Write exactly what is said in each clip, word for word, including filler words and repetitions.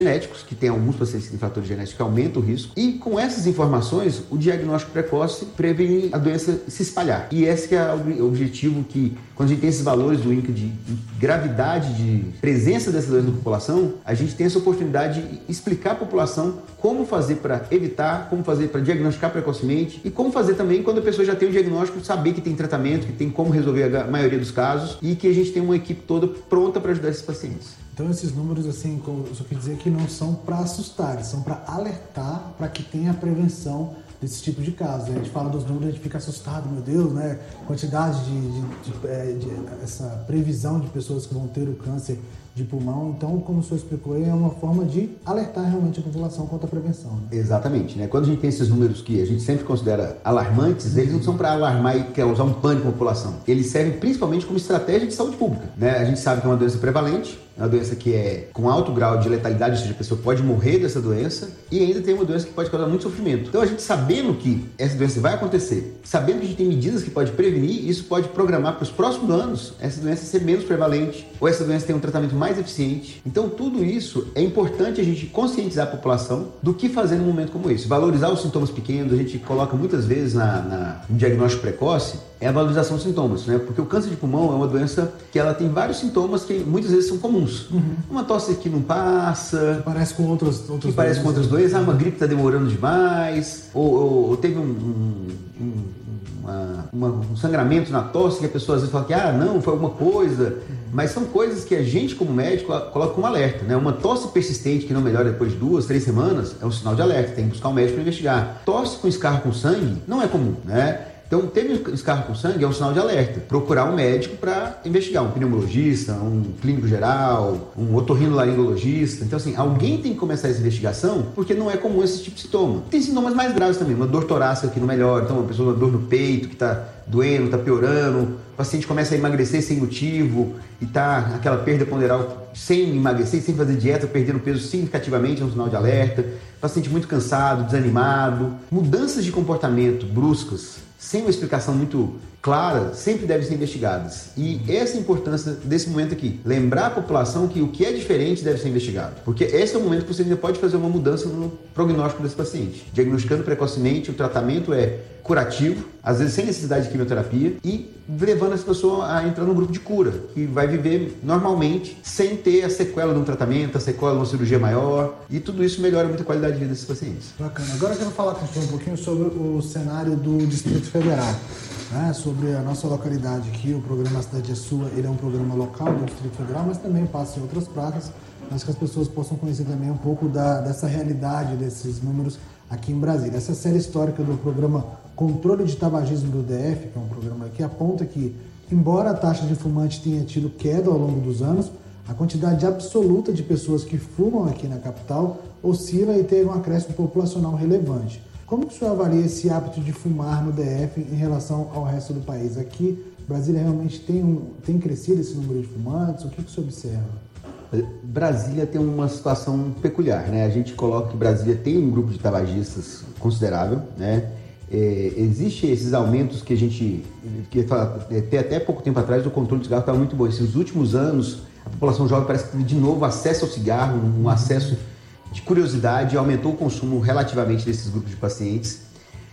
genéticos, que tem alguns pacientes que têm fatores genéticos que aumentam o risco, e com essas informações, o diagnóstico precoce previne a doença se espalhar. E esse que é o objetivo que, quando a gente tem esses valores do INCA de gravidade, de presença dessa doença na população, a gente tem essa oportunidade de explicar à população como fazer para evitar, como fazer para diagnosticar precocemente e como fazer também quando a pessoa já tem o diagnóstico, saber que tem tratamento, que tem como resolver a maioria dos casos e que a gente tem uma equipe toda pronta para ajudar esses pacientes. Então esses números, assim, eu só quero dizer que não são para assustar, são para alertar para que tenha prevenção desse tipo de casos. A gente fala dos números, a gente fica assustado, meu Deus, né? Quantidade de, de, de, de, de essa previsão de pessoas que vão ter o câncer de pulmão. Então, como o senhor explicou, é uma forma de alertar realmente a população quanto à prevenção. Né? Exatamente, né? Quando a gente tem esses números que a gente sempre considera alarmantes, eles não são para alarmar e causar um pânico na população. Eles servem principalmente como estratégia de saúde pública, né? A gente sabe que é uma doença prevalente, é uma doença que é com alto grau de letalidade, ou seja, a pessoa pode morrer dessa doença e ainda tem uma doença que pode causar muito sofrimento. Então, a gente sabendo que essa doença vai acontecer, sabendo que a gente tem medidas que pode prevenir, isso pode programar para os próximos anos essa doença ser menos prevalente ou essa doença ter um tratamento mais eficiente. Então, tudo isso é importante a gente conscientizar a população do que fazer num momento como esse. Valorizar os sintomas pequenos, a gente coloca muitas vezes na, na, no diagnóstico precoce, é a valorização dos sintomas, né? Porque o câncer de pulmão é uma doença que ela tem vários sintomas que muitas vezes são comuns. Uhum. Uma tosse que não passa, que parece com outros, outros que parece com outras doenças, ah, uma gripe está demorando demais, ou, ou, ou teve um, um, um, uma, uma, um sangramento na tosse que a pessoa às vezes fala que ah, não, foi alguma coisa, uhum. Mas são coisas que a gente como médico coloca como alerta, né? Uma tosse persistente que não melhora depois de duas, três semanas é um sinal de alerta, tem que buscar um médico para investigar. Tosse com escarro com sangue não é comum, né? Então, teve um escarro com sangue é um sinal de alerta. Procurar um médico para investigar, um pneumologista, um clínico geral, um otorrinolaringologista. Então, assim, alguém tem que começar essa investigação porque não é comum esse tipo de sintoma. Tem sintomas mais graves também, uma dor torácica que não melhora, então uma pessoa com uma dor no peito que está doendo, está piorando, o paciente começa a emagrecer sem motivo e tá aquela perda ponderal sem emagrecer, sem fazer dieta, perdendo peso significativamente, é um sinal de alerta. Paciente muito cansado, desanimado, mudanças de comportamento bruscas, sem uma explicação muito clara, sempre devem ser investigadas. E essa é a importância desse momento aqui. Lembrar a população que o que é diferente deve ser investigado. Porque esse é o momento que você ainda pode fazer uma mudança no prognóstico desse paciente. Diagnosticando precocemente, o tratamento é curativo, às vezes sem necessidade de quimioterapia, e levando essa pessoa a entrar num grupo de cura, que vai viver normalmente, sem ter a sequela de um tratamento, a sequela de uma cirurgia maior, e tudo isso melhora muito a qualidade de vida desses pacientes. Bacana. Agora eu quero falar com você um pouquinho sobre o cenário do Distrito Federal, né? Sobre a nossa localidade aqui. O programa Cidade é Sua, ele é um programa local do Distrito Federal, mas também passa em outras praças, mas que as pessoas possam conhecer também um pouco da, dessa realidade, desses números aqui em Brasília. Essa série histórica do programa Controle de Tabagismo do D F, que é um programa que aponta que, embora a taxa de fumantes tenha tido queda ao longo dos anos, a quantidade absoluta de pessoas que fumam aqui na capital oscila e teve um acréscimo populacional relevante. Como que o senhor avalia esse hábito de fumar no D F em relação ao resto do país? Aqui, Brasília realmente tem, um, tem crescido esse número de fumantes? O que, que o senhor observa? Brasília tem uma situação peculiar, né? A gente coloca que Brasília tem um grupo de tabagistas considerável, né? É, existe esses aumentos que a gente, que até, até pouco tempo atrás o controle do cigarro estava muito bom. Esses últimos anos a população jovem parece que teve de novo acesso ao cigarro, um acesso de curiosidade, aumentou o consumo relativamente desses grupos de pacientes.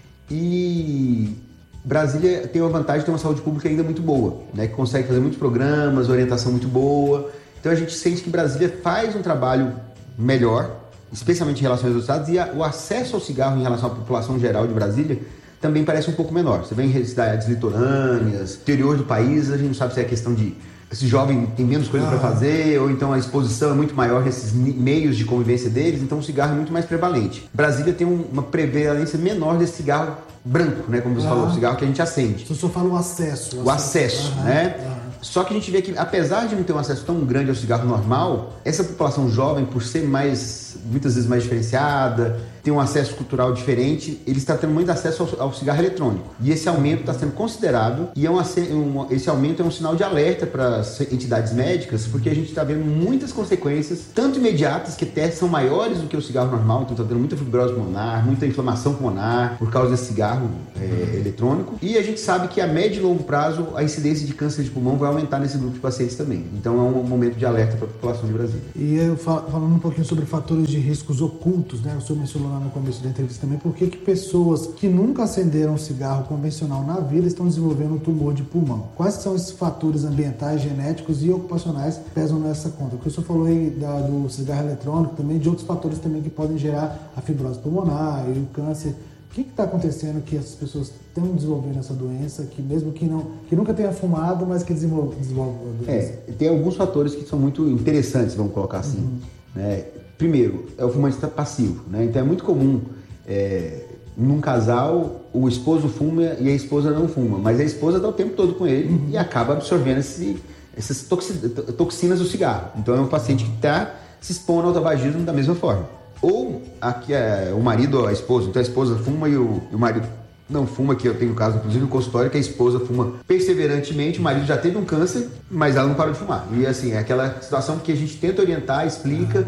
E Brasília tem uma vantagem de ter uma saúde pública ainda muito boa, né? Que consegue fazer muitos programas, orientação muito boa. Então a gente sente que Brasília faz um trabalho melhor, especialmente em relação aos estados, e a, o acesso ao cigarro em relação à população geral de Brasília também parece um pouco menor. Você vê em cidades litorâneas, interior do país, a gente não sabe se é questão de esse jovem tem menos coisa ah. para fazer, ou então a exposição é muito maior nesses meios de convivência deles, então o cigarro é muito mais prevalente. Brasília tem um, uma prevalência menor desse cigarro branco, né, como você ah. falou, o cigarro que a gente acende. Você só fala o acesso. O, o acesso, acesso ah, né? Ah. Só que a gente vê que, apesar de não ter um acesso tão grande ao cigarro normal, essa população jovem, por ser mais, muitas vezes mais diferenciada, tem um acesso cultural diferente, ele está tendo muito acesso ao, ao cigarro eletrônico. E esse aumento está sendo considerado, e é um, um, esse aumento é um sinal de alerta para as entidades médicas, porque a gente está vendo muitas consequências, tanto imediatas, que até são maiores do que o cigarro normal, então está tendo muita fibrose pulmonar, muita inflamação pulmonar, por causa desse cigarro é, eletrônico. E a gente sabe que a médio e longo prazo, a incidência de câncer de pulmão vai aumentar nesse grupo de pacientes também. Então é um momento de alerta para a população de Brasília. E eu falando um pouquinho sobre fatores de riscos ocultos, né? O senhor mencionou lá no começo da entrevista também, por que que pessoas que nunca acenderam um cigarro convencional na vida estão desenvolvendo um tumor de pulmão? Quais são esses fatores ambientais, genéticos e ocupacionais que pesam nessa conta? Porque o senhor falou aí da, do cigarro eletrônico também, de outros fatores também que podem gerar a fibrose pulmonar e o câncer. O que está acontecendo que essas pessoas estão desenvolvendo essa doença, que mesmo que, não, que nunca tenha fumado, mas que desenvolve, desenvolve a doença? É, tem alguns fatores que são muito interessantes, vamos colocar assim. Uhum. Né? Primeiro, é o fumante passivo, né? Então é muito comum, é, num casal, o esposo fuma e a esposa não fuma, mas a esposa está o tempo todo com ele uhum. e acaba absorvendo esse, essas toxinas do cigarro. Então é um paciente que está se expondo ao tabagismo da mesma forma. Ou aqui é o marido ou a esposa, então a esposa fuma e o, e o marido não fuma, que eu tenho um caso, inclusive, no consultório, que a esposa fuma perseverantemente, o marido já teve um câncer, mas ela não parou de fumar. E assim, é aquela situação que a gente tenta orientar, explica,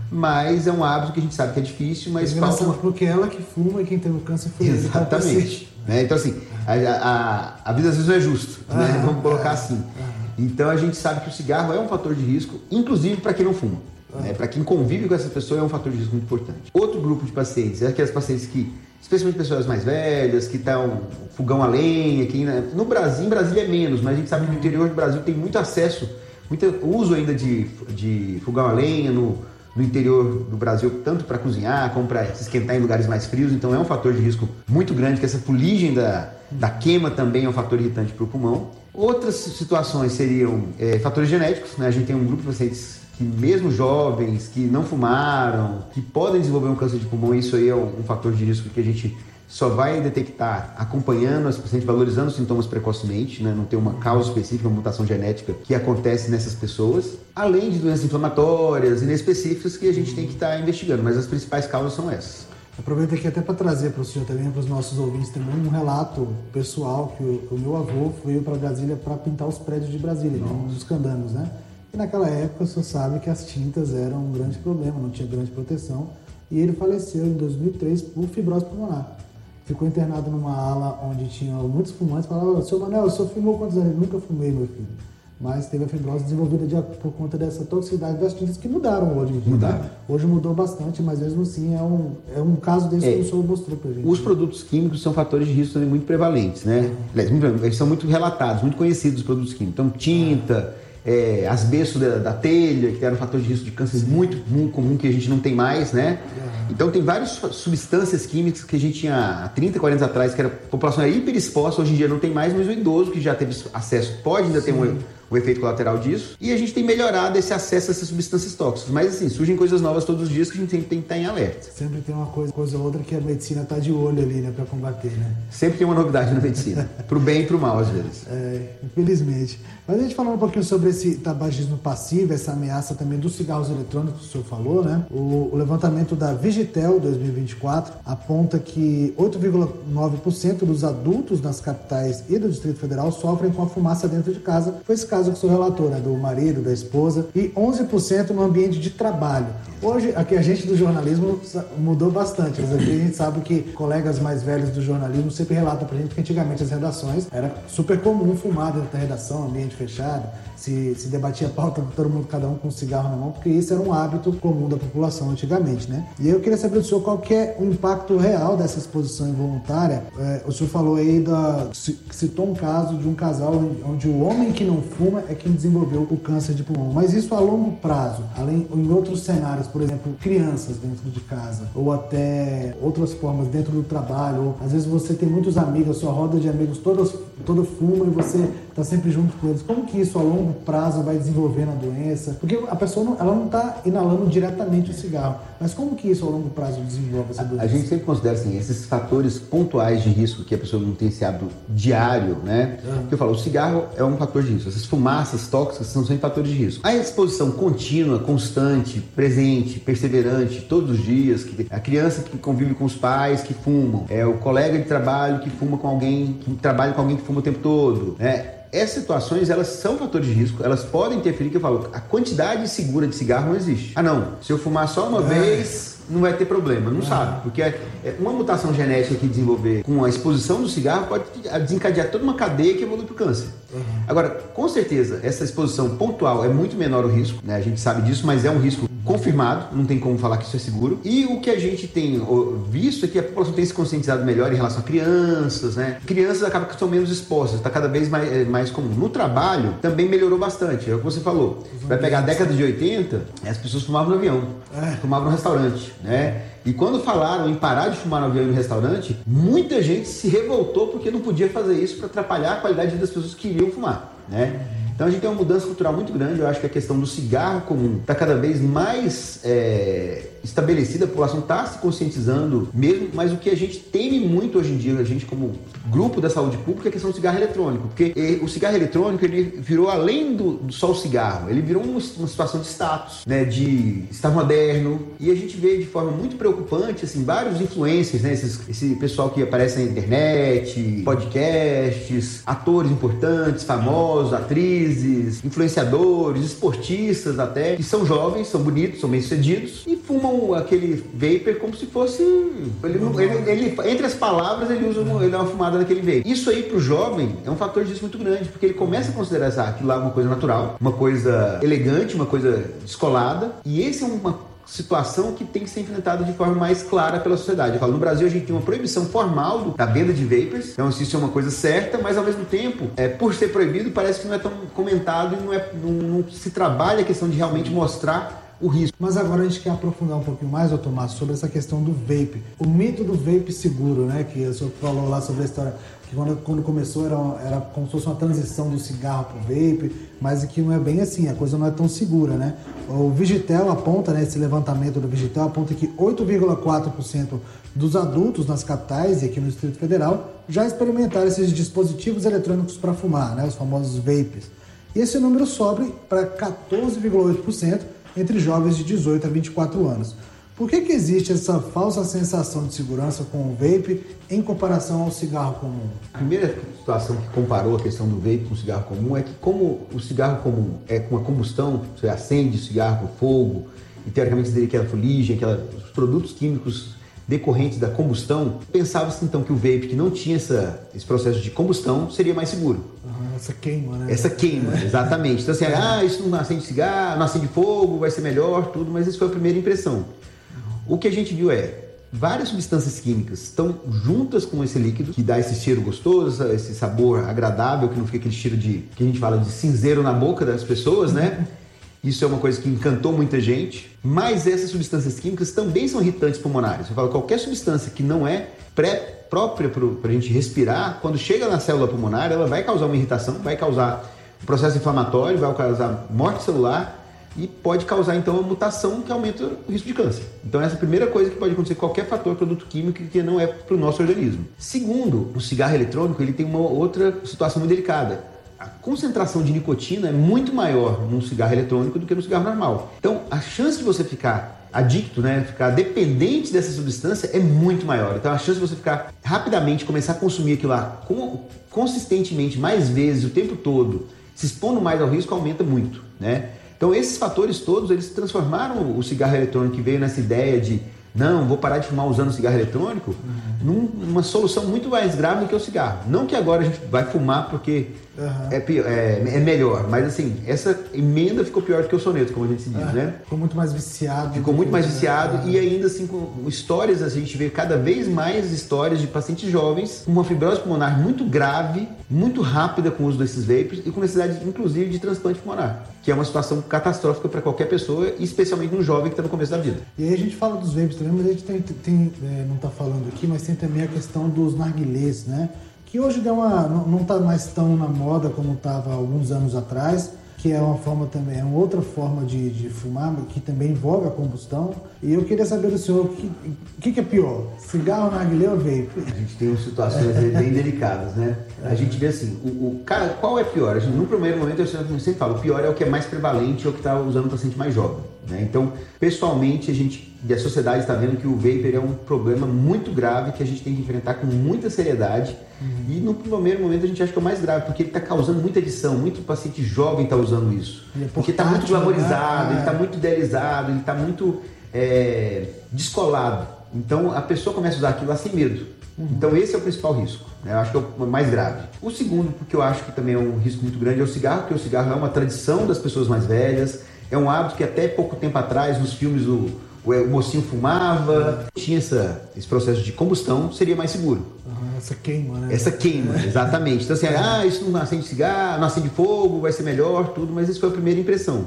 mas é um hábito que a gente sabe que é difícil, mas... É engraçado, porque ela que fuma e quem teve o câncer foi ele. Exatamente. Né? Então assim, a, a, a vida às vezes não é justa, ah, né? Vamos colocar assim. Ah, então a gente sabe que o cigarro é um fator de risco, inclusive para quem não fuma. É, para quem convive com essa pessoa é um fator de risco muito importante. Outro grupo de pacientes é aqueles pacientes que, especialmente pessoas mais velhas, que estão fogão a lenha, que no Brasil, em Brasília é menos, mas a gente sabe que no interior do Brasil tem muito acesso, muito uso ainda de, de fogão a lenha no, no interior do Brasil, tanto para cozinhar como para se esquentar em lugares mais frios, então é um fator de risco muito grande, que essa fuligem da, da queima também é um fator irritante para o pulmão. Outras situações seriam é, fatores genéticos, né? A gente tem um grupo de pacientes que mesmo jovens, que não fumaram, que podem desenvolver um câncer de pulmão, isso aí é um, um fator de risco que a gente só vai detectar acompanhando as pacientes, valorizando os sintomas precocemente, né? Não tem uma causa específica, uma mutação genética que acontece nessas pessoas, além de doenças inflamatórias inespecíficas que a gente tem que estar investigando, mas as principais causas são essas. Aproveito aqui até para trazer para o senhor também, para os nossos ouvintes também, um relato pessoal que o, o meu avô veio para Brasília para pintar os prédios de Brasília, um dos candangos, né? E naquela época o senhor sabe que as tintas eram um grande problema, não tinha grande proteção. E ele faleceu em dois mil e três por fibrose pulmonar. Ficou internado numa ala onde tinha muitos fumantes. Falava, seu Manuel, o senhor fumou quantos anos? Eu nunca fumei, meu filho. Mas teve a fibrose desenvolvida de, por conta dessa toxicidade das tintas que mudaram hoje. Mudaram. Né? Hoje mudou bastante, mas mesmo assim é um, é um caso desse é, que o senhor mostrou pra gente. Os produtos químicos são fatores de risco também muito prevalentes, né? Uhum. Eles são muito relatados, muito conhecidos os produtos químicos. Então, tinta... É, asbesto da, da telha, que era um fator de risco de câncer muito, muito comum, que a gente não tem mais, né? Então tem várias substâncias químicas que a gente tinha há trinta, quarenta anos atrás, que era, a população era hiperexposta, hoje em dia não tem mais, mas o idoso que já teve acesso pode ainda ter um, um efeito colateral disso. E a gente tem melhorado esse acesso a essas substâncias tóxicas. Mas assim, surgem coisas novas todos os dias que a gente tem, tem que estar em alerta. Sempre tem uma coisa, coisa ou outra que a medicina está de olho ali, né, para combater, né? Sempre tem uma novidade na medicina, pro bem e pro mal às vezes. É, infelizmente. Mas a gente falando um pouquinho sobre esse tabagismo passivo, essa ameaça também dos cigarros eletrônicos que o senhor falou, né? O, o levantamento da Vigitel dois mil e vinte e quatro aponta que oito vírgula nove por cento dos adultos nas capitais e do Distrito Federal sofrem com a fumaça dentro de casa. Foi esse caso que o senhor relatou, né? Do marido, da esposa, e onze por cento no ambiente de trabalho. Hoje, aqui a gente do jornalismo mudou bastante, mas aqui a gente sabe que colegas mais velhos do jornalismo sempre relatam pra gente que antigamente as redações era super comum fumar dentro da redação, ambiente fechado, se, se debatia a pauta, todo mundo, cada um com um cigarro na mão, porque isso era um hábito comum da população antigamente, né? E eu queria saber do senhor qual que é o impacto real dessa exposição involuntária. É, o senhor falou aí, da, citou um caso de um casal onde o homem que não fuma é quem desenvolveu o câncer de pulmão, mas isso a longo prazo, além em outros cenários, por exemplo, crianças dentro de casa, ou até outras formas dentro do trabalho, ou às vezes você tem muitos amigos, a sua roda de amigos todas, toda fuma e você está sempre junto com eles. Como que isso a longo prazo vai desenvolvendo a doença? Porque a pessoa não, ela não está inalando diretamente o cigarro, mas como que isso a longo prazo desenvolve essa doença? A, a gente sempre considera assim, esses fatores pontuais de risco que a pessoa não tem esse hábito diário, né? Uhum. Que eu falo, o cigarro é um fator de risco. Essas fumaças tóxicas são sempre fatores de risco. A exposição contínua, constante, presente, perseverante, todos os dias, que a criança que convive com os pais que fumam, é o colega de trabalho que fuma com alguém, que trabalha com alguém que fuma o tempo todo, né? Essas situações, elas são fatores de risco, elas podem interferir, que eu falo, a quantidade segura de cigarro não existe. Ah não, se eu fumar só uma é. vez, não vai ter problema, não é. sabe, porque é uma mutação genética que desenvolver com a exposição do cigarro pode desencadear toda uma cadeia que evolui para o câncer. Uhum. Agora, com certeza, essa exposição pontual é muito menor o risco, né? A gente sabe disso, mas é um risco confirmado, não tem como falar que isso é seguro. E o que a gente tem visto é que a população tem se conscientizado melhor em relação a crianças, né? Crianças acabam que são menos expostas, está cada vez mais, mais comum. No trabalho, também melhorou bastante, é o que você falou. Vai pegar a década de oitenta, as pessoas fumavam no avião, fumavam no restaurante, né? E quando falaram em parar de fumar no avião e no restaurante, muita gente se revoltou porque não podia fazer isso para atrapalhar a qualidade das pessoas que queriam fumar, né? Então a gente tem uma mudança cultural muito grande. Eu acho que a questão do cigarro comum está cada vez mais é, estabelecida, a população está se conscientizando mesmo, mas o que a gente teme muito hoje em dia, a gente como grupo da saúde pública, é a questão do cigarro eletrônico, porque e, o cigarro eletrônico ele virou além do, do só o cigarro, ele virou uma, uma situação de status, né, de estar moderno, e a gente vê de forma muito preocupante, assim, vários influencers, né, esses, esse pessoal que aparece na internet, podcasts, atores importantes, famosos, atrizes, influenciadores, esportistas até, que são jovens, são bonitos, são bem-sucedidos e fumam aquele vapor como se fosse... Ele, ele, ele, entre as palavras, ele usa uma, ele dá uma fumada naquele vapor. Isso aí pro jovem é um fator de risco muito grande, porque ele começa a considerar essa aquilo lá uma coisa natural, uma coisa elegante, uma coisa descolada, e esse é uma situação que tem que ser enfrentada de forma mais clara pela sociedade. Eu falo, no Brasil a gente tem uma proibição formal do, da venda de vapers, então isso é uma coisa certa, mas ao mesmo tempo, é, por ser proibido, parece que não é tão comentado e não, é, não, não se trabalha a questão de realmente mostrar o risco. Mas agora a gente quer aprofundar um pouquinho mais, ô Tomás, sobre essa questão do vape. O mito do vape seguro, né, que o senhor falou lá sobre a história, que quando, quando começou era, era como se fosse uma transição do cigarro para o vape, mas que não é bem assim, a coisa não é tão segura, né? O Vigitel aponta, né, esse levantamento do Vigitel aponta que oito vírgula quatro por cento dos adultos nas capitais e aqui no Distrito Federal já experimentaram esses dispositivos eletrônicos para fumar, né, os famosos vapes. E esse número sobe para quatorze vírgula oito por cento entre jovens de dezoito a vinte e quatro anos. Por que que existe essa falsa sensação de segurança com o vape em comparação ao cigarro comum? A primeira situação que comparou a questão do vape com o cigarro comum é que como o cigarro comum é com a combustão, você acende o cigarro com fogo, e teoricamente você teria aquela fuligem, aquela, os produtos químicos decorrentes da combustão, pensava-se então que o vape, que não tinha essa, esse processo de combustão, seria mais seguro. Uhum, essa queima, né? Essa queima, exatamente. Então assim, ah, isso não acende cigarro, não acende fogo, vai ser melhor, tudo, mas isso foi a primeira impressão. O que a gente viu é, várias substâncias químicas estão juntas com esse líquido, que dá esse cheiro gostoso, esse sabor agradável, que não fica aquele cheiro de, que a gente fala de cinzeiro na boca das pessoas, né? Isso é uma coisa que encantou muita gente. Mas essas substâncias químicas também são irritantes pulmonares. Eu falo, qualquer substância que não é pré, própria para a gente respirar, quando chega na célula pulmonar, ela vai causar uma irritação, vai causar um processo inflamatório, vai causar morte celular, e pode causar, então, uma mutação que aumenta o risco de câncer. Então, essa é a primeira coisa que pode acontecer com qualquer fator, produto químico que não é para o nosso organismo. Segundo, o cigarro eletrônico, ele tem uma outra situação muito delicada. A concentração de nicotina é muito maior no cigarro eletrônico do que no cigarro normal. Então, a chance de você ficar adicto, né, ficar dependente dessa substância é muito maior. Então, a chance de você ficar rapidamente, começar a consumir aquilo lá consistentemente, mais vezes, o tempo todo, se expondo mais ao risco, aumenta muito, né? Então, esses fatores todos, eles transformaram o cigarro eletrônico, que veio nessa ideia de não, vou parar de fumar usando cigarro eletrônico, uhum. numa solução muito mais grave do que o cigarro. Não que agora a gente vai fumar porque uhum. é, pior, é, é melhor, mas assim, essa emenda ficou pior do que o soneto, como a gente se diz, uhum. né? Ficou muito mais viciado. Ficou muito mais viciado uhum. e ainda assim com histórias, a gente vê cada vez mais histórias de pacientes jovens com uma fibrose pulmonar muito grave, muito rápida com o uso desses vapes e com necessidade, inclusive, de transplante pulmonar, que é uma situação catastrófica para qualquer pessoa, especialmente um jovem que está no começo da vida. E aí a gente fala dos vapes também, mas a gente tem, tem é, não está falando aqui, mas tem também a questão dos narguilés, né? que hoje deu uma, não está mais tão na moda como estava alguns anos atrás, que é uma forma também, é uma outra forma de, de fumar, que também envolve a combustão. E eu queria saber do senhor, o que, que, que é pior, cigarro, narguilé ou vape? A gente tem situações bem delicadas, né? A gente vê assim, o, o cara, qual é pior? A gente, no primeiro momento, eu sempre falo, o pior é o que é mais prevalente, é o que está usando o paciente mais jovem, né? Então, pessoalmente, a gente, e a sociedade está vendo que o vapor é um problema muito grave que a gente tem que enfrentar com muita seriedade. Uhum. E no primeiro momento a gente acha que é o mais grave, porque ele está causando muita adição, muito paciente jovem está usando isso. É porque está muito glamorizado, né? Ele está muito idealizado, ele está muito é, descolado. Então a pessoa começa a usar aquilo lá sem medo. Uhum. Então esse é o principal risco, né? Eu acho que é o mais grave. O segundo, porque eu acho que também é um risco muito grande, é o cigarro, porque o cigarro é uma tradição das pessoas mais velhas, é um hábito que até pouco tempo atrás, nos filmes, o, o, o mocinho fumava, tinha essa, esse processo de combustão, seria mais seguro. Uhum, essa queima, né? Essa queima, exatamente. Então assim, ah, isso não acende cigarro, não acende fogo, vai ser melhor, tudo, mas isso foi a primeira impressão.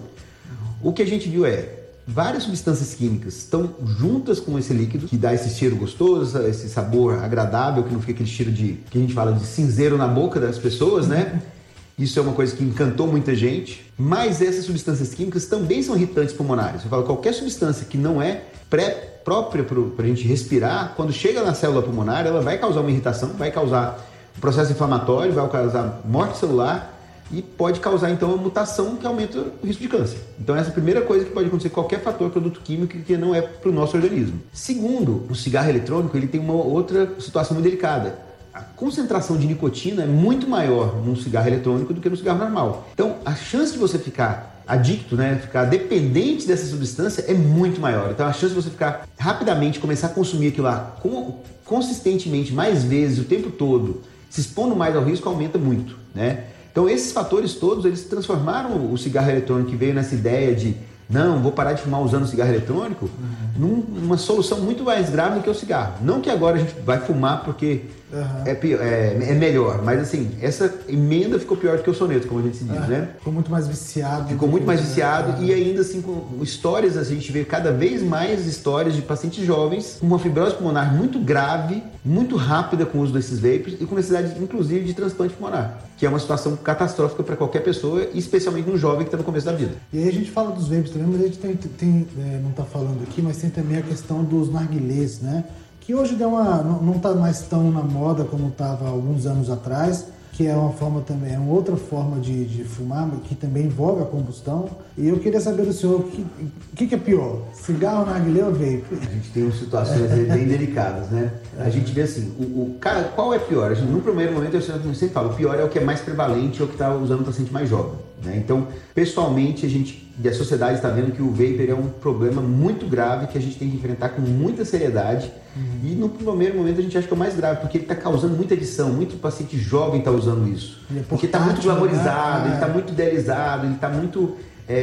O que a gente viu é, várias substâncias químicas estão juntas com esse líquido, que dá esse cheiro gostoso, esse sabor agradável, que não fica aquele cheiro de, que a gente fala de cinzeiro na boca das pessoas, né? Isso é uma coisa que encantou muita gente, mas essas substâncias químicas também são irritantes pulmonares. Eu falo, qualquer substância que não é pré, própria para a gente respirar, quando chega na célula pulmonar, ela vai causar uma irritação, vai causar um processo inflamatório, vai causar morte celular e pode causar então uma mutação que aumenta o risco de câncer. Então essa é a primeira coisa que pode acontecer com qualquer fator, produto químico que não é para o nosso organismo. Segundo, o cigarro eletrônico ele tem uma outra situação muito delicada. A concentração de nicotina é muito maior num cigarro eletrônico do que no cigarro normal. Então, a chance de você ficar adicto, né, ficar dependente dessa substância é muito maior. Então, a chance de você ficar rapidamente, começar a consumir aquilo lá consistentemente, mais vezes, o tempo todo, se expondo mais ao risco, aumenta muito, né? Então, esses fatores todos, eles transformaram o cigarro eletrônico, que veio nessa ideia de não, vou parar de fumar usando cigarro eletrônico, uhum. numa solução muito mais grave do que o cigarro. Não que agora a gente vai fumar porque uhum. é, pior, é, é melhor, mas assim, essa emenda ficou pior do que o soneto, como a gente se diz, uhum. né? Ficou muito mais viciado. Ficou muito mais viciado uhum. e ainda assim com histórias, a gente vê cada vez mais histórias de pacientes jovens com uma fibrose pulmonar muito grave, muito rápida com o uso desses vapors e com necessidade inclusive de transplante pulmonar, que é uma situação catastrófica para qualquer pessoa, especialmente um jovem que está no começo da vida. E aí a gente fala dos vapors também, mas a gente tem, tem é, não está falando aqui, mas tem também a questão dos narguilés, né? Que hoje deu uma, não está mais tão na moda como estava alguns anos atrás, que é uma forma também, é uma outra forma de, de fumar, que também envolve a combustão. E eu queria saber do senhor, o que, que, que é pior, cigarro, narguilé ou vape? A gente tem situações bem delicadas, né? A gente vê assim, o, o cara, qual é pior? A gente, no primeiro momento, eu sempre falo, o pior é o que é mais prevalente, é o que está usando o paciente mais jovem, né? Então, pessoalmente, a gente, e a sociedade está vendo que o vapor é um problema muito grave que a gente tem que enfrentar com muita seriedade. Uhum. E no primeiro momento a gente acha que é o mais grave, porque ele está causando muita adição, muito paciente jovem está usando isso. É porque está muito glamorizado, né? Ele está muito idealizado, ele está muito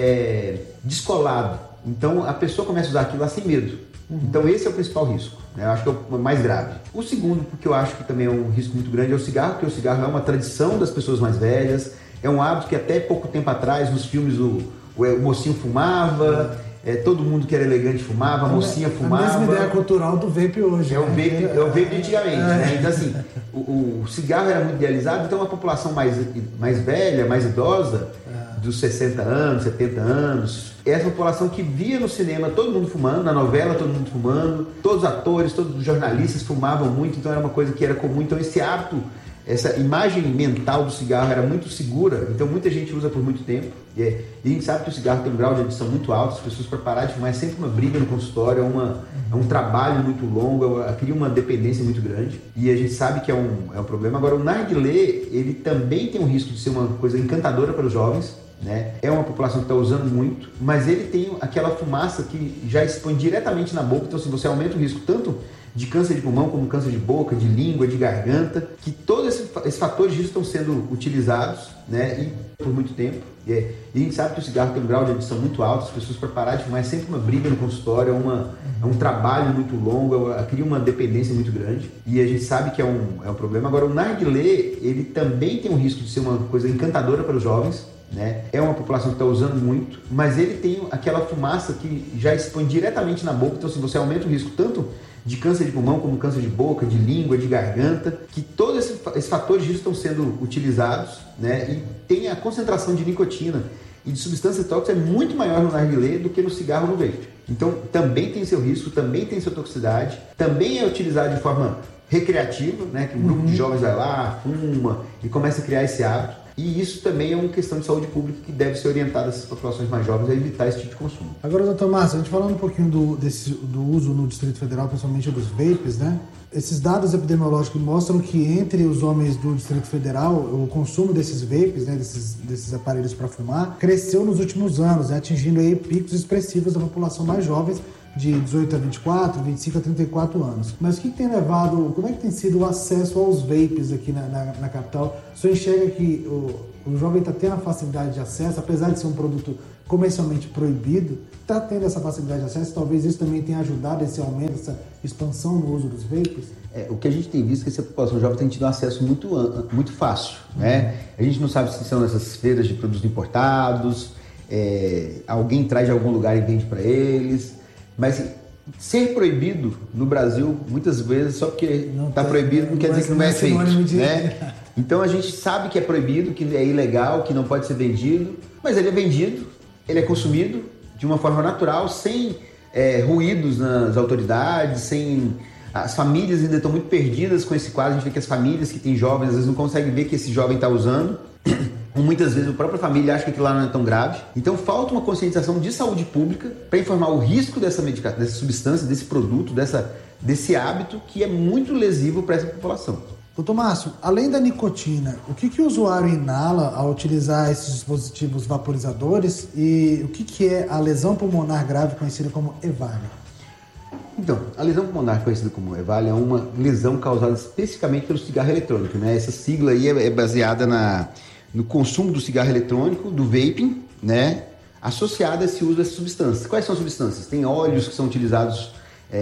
é, descolado. Então a pessoa começa a usar aquilo lá sem medo. Uhum. Então esse é o principal risco, né? Eu acho que é o mais grave. O segundo, porque eu acho que também é um risco muito grande, é o cigarro, porque o cigarro é uma tradição das pessoas mais velhas, é um hábito que até pouco tempo atrás, nos filmes, o, o, o mocinho fumava, é, todo mundo que era elegante fumava, a mocinha fumava. A mesma ideia cultural do vape hoje. É o vape, né? é o vape de antigamente, é. né? Então assim, o, o cigarro era muito idealizado, então a população mais, mais velha, mais idosa, é. dos sessenta anos, setenta anos, essa população que via no cinema todo mundo fumando, na novela todo mundo fumando, todos os atores, todos os jornalistas fumavam muito, então era uma coisa que era comum. Então esse hábito, essa imagem mental do cigarro era muito segura, então muita gente usa por muito tempo. E, é, e a gente sabe que o cigarro tem um grau de adição muito alto, as pessoas para parar de fumar é sempre uma briga no consultório, é, uma, é um trabalho muito longo, é, cria uma dependência muito grande. E a gente sabe que é um, é um problema. Agora, o narguilé, ele também tem um risco de ser uma coisa encantadora para os jovens, né? É uma população que está usando muito, mas ele tem aquela fumaça que já expõe diretamente na boca, então se você aumenta o risco tanto de câncer de pulmão, como câncer de boca, de língua, de garganta, que todos esses, esses fatores de risco estão sendo utilizados, né, e por muito tempo. E, é, e a gente sabe que o cigarro tem um grau de adição muito alto, as pessoas para parar de fumar é sempre uma briga no consultório, é, uma, é um trabalho muito longo, é, cria uma dependência muito grande. E a gente sabe que é um, é um problema. Agora, o narguilé, ele também tem um risco de ser uma coisa encantadora para os jovens, né? É uma população que está usando muito, mas ele tem aquela fumaça que já expõe diretamente na boca, então se você aumenta o risco tanto de câncer de pulmão, como câncer de boca, de língua, de garganta, que todos esses, esses fatores de risco estão sendo utilizados, né? E tem a concentração de nicotina e de substância tóxica é muito maior no narguilé do que no cigarro ou no vape. Então, também tem seu risco, também tem sua toxicidade, também é utilizado de forma recreativa, né? Que um grupo uhum. de jovens vai lá, fuma e começa a criar esse hábito. E isso também é uma questão de saúde pública que deve ser orientada essas populações mais jovens a evitar esse tipo de consumo. Agora, doutor Márcio, a gente falando um pouquinho do, desse, do uso no Distrito Federal, principalmente dos vapes, né? Esses dados epidemiológicos mostram que entre os homens do Distrito Federal, o consumo desses vapes, né, desses, desses aparelhos para fumar, cresceu nos últimos anos, né, atingindo aí picos expressivos da população mais jovem, de dezoito a vinte e quatro, vinte e cinco a trinta e quatro anos. Mas o que, que tem levado, como é que tem sido o acesso aos vapes aqui na, na, na capital? O senhor enxerga que o, o jovem está tendo a facilidade de acesso, apesar de ser um produto comercialmente proibido, está tendo essa facilidade de acesso? Talvez isso também tenha ajudado esse aumento, essa expansão no uso dos vapes? É, o que a gente tem visto é que essa população jovem tem tido um acesso muito, muito fácil, né? A gente não sabe se são nessas feiras de produtos importados, é, alguém traz de algum lugar e vende para eles. Mas ser proibido no Brasil, muitas vezes, só porque está proibido não quer dizer que não é feito, de... né? Então a gente sabe que é proibido, que é ilegal, que não pode ser vendido, mas ele é vendido, ele é consumido de uma forma natural, sem é, ruídos nas autoridades, sem... As famílias ainda estão muito perdidas com esse quadro. A gente vê que as famílias que têm jovens, às vezes não conseguem ver que esse jovem está usando. Muitas vezes a própria família acha que aquilo lá não é tão grave. Então falta uma conscientização de saúde pública para informar o risco dessa medicação, dessa substância, desse produto, dessa, desse hábito que é muito lesivo para essa população. Doutor Márcio, além da nicotina, o que, que o usuário inala ao utilizar esses dispositivos vaporizadores e o que, que é a lesão pulmonar grave conhecida como EVALI? Então, a lesão pulmonar conhecida como EVALI é uma lesão causada especificamente pelo cigarro eletrônico, né? Essa sigla aí é baseada na, no consumo do cigarro eletrônico, do vaping, né? Associada a esse uso dessas substâncias. Quais são as substâncias? Tem óleos que são utilizados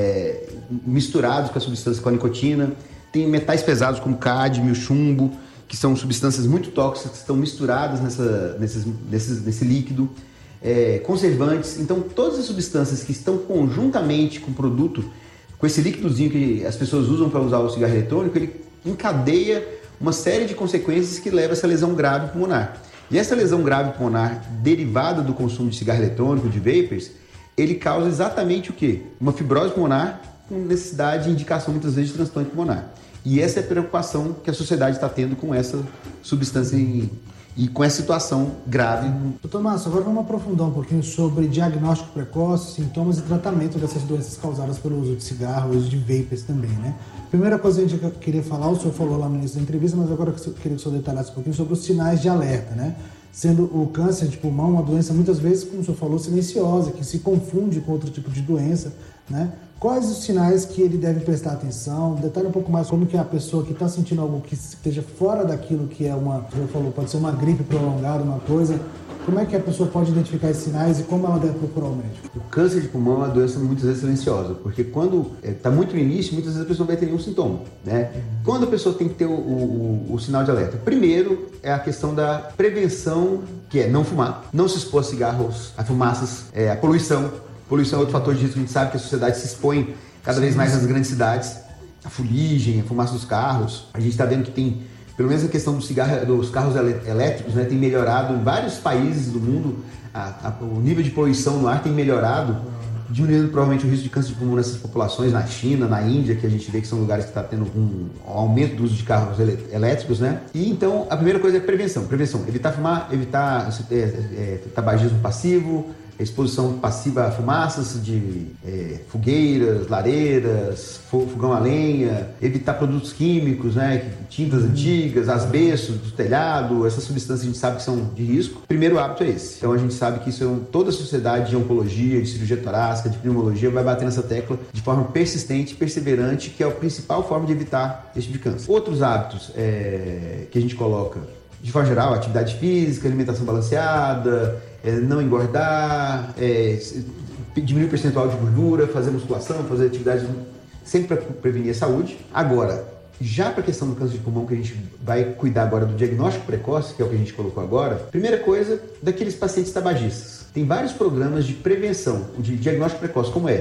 é, misturados com a substância, com a nicotina. Tem metais pesados como cádmio, chumbo, que são substâncias muito tóxicas que estão misturadas nessa, nesses, nesses, nesse líquido. É, conservantes. Então, todas as substâncias que estão conjuntamente com o produto, com esse líquidozinho que as pessoas usam para usar o cigarro eletrônico, ele encadeia uma série de consequências que leva a essa lesão grave pulmonar. E essa lesão grave pulmonar derivada do consumo de cigarro eletrônico, de vapers, ele causa exatamente o quê? Uma fibrose pulmonar com necessidade e indicação muitas vezes de transplante pulmonar. E essa é a preocupação que a sociedade está tendo com essa substância em E com essa situação grave. Doutor Márcio, agora vamos aprofundar um pouquinho sobre diagnóstico precoce, sintomas e tratamento dessas doenças causadas pelo uso de cigarro, uso de vapers também, né? Primeira coisa que a gente queria falar, o senhor falou lá no início da entrevista, mas agora eu queria que o senhor detalhasse um pouquinho sobre os sinais de alerta, né? Sendo o câncer de pulmão uma doença muitas vezes, como o senhor falou, silenciosa, que se confunde com outro tipo de doença, né? Quais os sinais que ele deve prestar atenção? Detalhe um pouco mais como que a pessoa que está sentindo algo que esteja fora daquilo que é uma, como eu falou, pode ser uma gripe prolongada, uma coisa. Como é que a pessoa pode identificar esses sinais e como ela deve procurar o médico? O câncer de pulmão é uma doença muitas vezes silenciosa, porque quando está é, muito no início, muitas vezes a pessoa não vai ter nenhum sintoma, né? Uhum. Quando a pessoa tem que ter o, o, o, o sinal de alerta? Primeiro é a questão da prevenção, que é não fumar, não se expor a cigarros, a fumaças, é, a poluição. Poluição é outro fator de risco, a gente sabe que a sociedade se expõe cada vez mais nas grandes cidades. A fuligem, a fumaça dos carros. A gente está vendo que tem, pelo menos a questão do cigarro, dos carros elétricos, né, tem melhorado em vários países do mundo. A, a, o nível de poluição no ar tem melhorado, diminuindo provavelmente o risco de câncer de pulmão nessas populações, na China, na Índia, que a gente vê que são lugares que está tendo um aumento do uso de carros elétricos, né? E então a primeira coisa é prevenção. Prevenção, evitar fumar, evitar é, é, tabagismo passivo, exposição passiva a fumaças de é, fogueiras, lareiras, fogão a lenha, evitar produtos químicos, né, tintas uhum. antigas, asbestos do telhado, essas substâncias a gente sabe que são de risco. Primeiro hábito é esse. Então a gente sabe que isso é um, toda a sociedade de oncologia, de cirurgia torácica, de pneumologia vai bater nessa tecla de forma persistente, perseverante, que é a principal forma de evitar esse tipo de câncer. Outros hábitos é, que a gente coloca, de forma geral, atividade física, alimentação balanceada, é, não engordar, é, diminuir o percentual de gordura, fazer musculação, fazer atividades sempre para prevenir a saúde. Agora, já para a questão do câncer de pulmão, que a gente vai cuidar agora do diagnóstico precoce, que é o que a gente colocou agora, primeira coisa, daqueles pacientes tabagistas. Tem vários programas de prevenção, de diagnóstico precoce, como é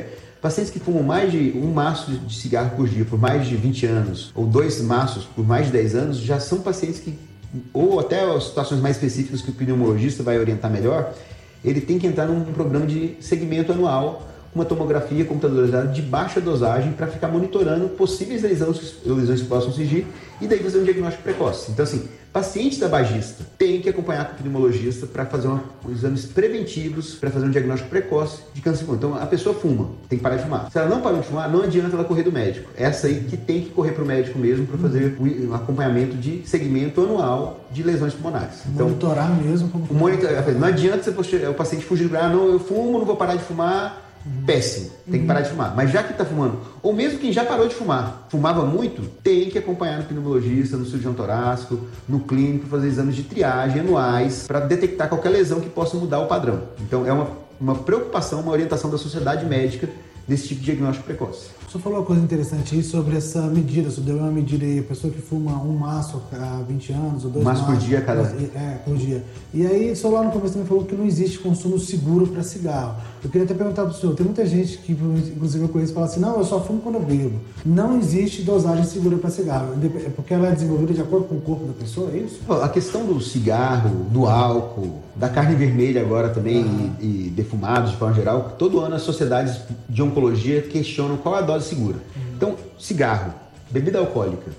Pacientes que fumam mais de um maço de cigarro por dia por mais de vinte anos, ou dois maços por mais de dez anos, já são pacientes que, ou até as situações mais específicas que o pneumologista vai orientar melhor, ele tem que entrar num programa de segmento anual, uma tomografia computadorizada de baixa dosagem para ficar monitorando possíveis lesões, lesões que possam surgir e daí fazer um diagnóstico precoce. Então, assim, paciente tabagista tem que acompanhar com o pneumologista para fazer uma, exames preventivos, para fazer um diagnóstico precoce de câncer de pulmão. Então, a pessoa fuma, tem que parar de fumar. Se ela não parou de fumar, não adianta ela correr do médico. Essa aí que tem que correr para o médico mesmo para fazer um acompanhamento de segmento anual de lesões pulmonares. Então, monitorar mesmo. Como... Monitor, não adianta você, o paciente fugir, ah, não, eu fumo, não vou parar de fumar. Péssimo, tem que parar de fumar. Mas já que está fumando, ou mesmo quem já parou de fumar, fumava muito, tem que acompanhar no pneumologista, no cirurgião torácico, no clínico, fazer exames de triagem anuais para detectar qualquer lesão que possa mudar o padrão. Então é uma, uma preocupação, uma orientação da sociedade médica desse tipo de diagnóstico precoce. O senhor falou uma coisa interessante aí sobre essa medida, o senhor deu uma medida aí, a pessoa que fuma um maço há vinte anos, ou dois maços maços por dia, cada... É, por dia. E aí, o senhor lá no começo também falou que não existe consumo seguro para cigarro. Eu queria até perguntar para o senhor, tem muita gente que, inclusive eu conheço, fala assim, não, eu só fumo quando eu bebo. Não existe dosagem segura para cigarro, porque ela é desenvolvida de acordo com o corpo da pessoa, é isso? A questão do cigarro, do álcool, da carne vermelha agora também, ah. e, e defumados de forma geral, todo ano as sociedades de oncologia questionam qual é a dose segura. Uhum. Então, cigarro, bebida alcoólica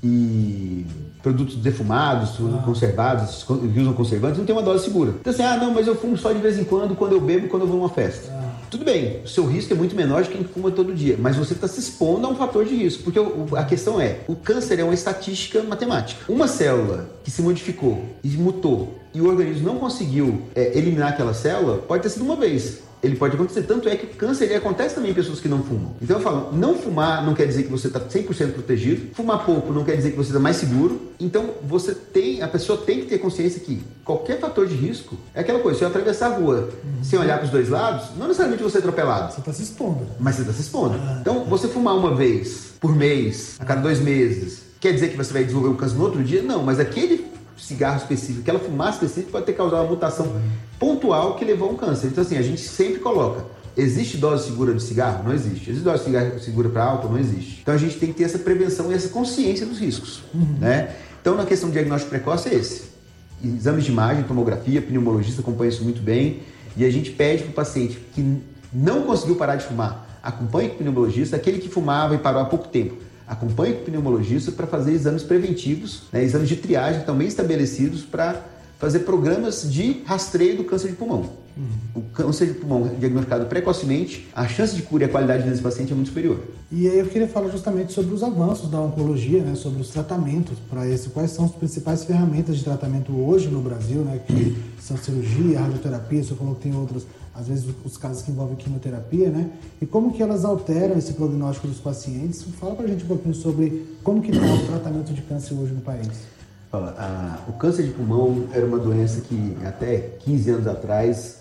e produtos defumados, ah. conservados, que usam conservantes, não tem uma dose segura. Então assim, ah, não, mas eu fumo só de vez em quando, quando eu bebo, quando eu vou numa festa. Ah. Tudo bem, o seu risco é muito menor de quem fuma todo dia, mas você está se expondo a um fator de risco, porque o, a questão é, o câncer é uma estatística matemática. Uma célula que se modificou e mutou e o organismo não conseguiu é, eliminar aquela célula, pode ter sido uma vez. Ele pode acontecer, tanto é que o câncer ele acontece também em pessoas que não fumam. Então eu falo, não fumar não quer dizer que você está cem por cento protegido, fumar pouco não quer dizer que você está mais seguro. Então você tem, a pessoa tem que ter consciência que qualquer fator de risco é aquela coisa, se eu atravessar a rua uhum. sem olhar para os dois lados, não necessariamente você é atropelado. Você está se expondo. Mas você está se expondo. Ah. Então você fumar uma vez por mês, a cada dois meses, quer dizer que você vai desenvolver um câncer no outro dia? Não, mas aquele cigarro específico, aquela fumaça específica pode ter causado uma mutação uhum. pontual que levou a um câncer. Então assim, a gente sempre coloca, existe dose segura de cigarro? Não existe. Existe dose segura para álcool? Não existe. Então a gente tem que ter essa prevenção e essa consciência dos riscos. Uhum. Né? Então na questão do diagnóstico precoce é esse. Exames de imagem, tomografia, pneumologista acompanha isso muito bem e a gente pede para o paciente que não conseguiu parar de fumar, acompanhe com o pneumologista, aquele que fumava e parou há pouco tempo, acompanhe com o pneumologista para fazer exames preventivos, né, exames de triagem também estabelecidos para fazer programas de rastreio do câncer de pulmão. Uhum. O câncer de pulmão diagnosticado precocemente, a chance de cura e a qualidade de vida desse paciente é muito superior. E aí eu queria falar justamente sobre os avanços da oncologia, né, sobre os tratamentos para esse. Quais são as principais ferramentas de tratamento hoje no Brasil, né, que são cirurgia, radioterapia, você falou que tem outros, às vezes os casos que envolvem quimioterapia, né? E como que elas alteram esse prognóstico dos pacientes? Fala pra gente um pouquinho sobre como que está o tratamento de câncer hoje no país. Olha, a, o câncer de pulmão era uma doença que até quinze anos atrás,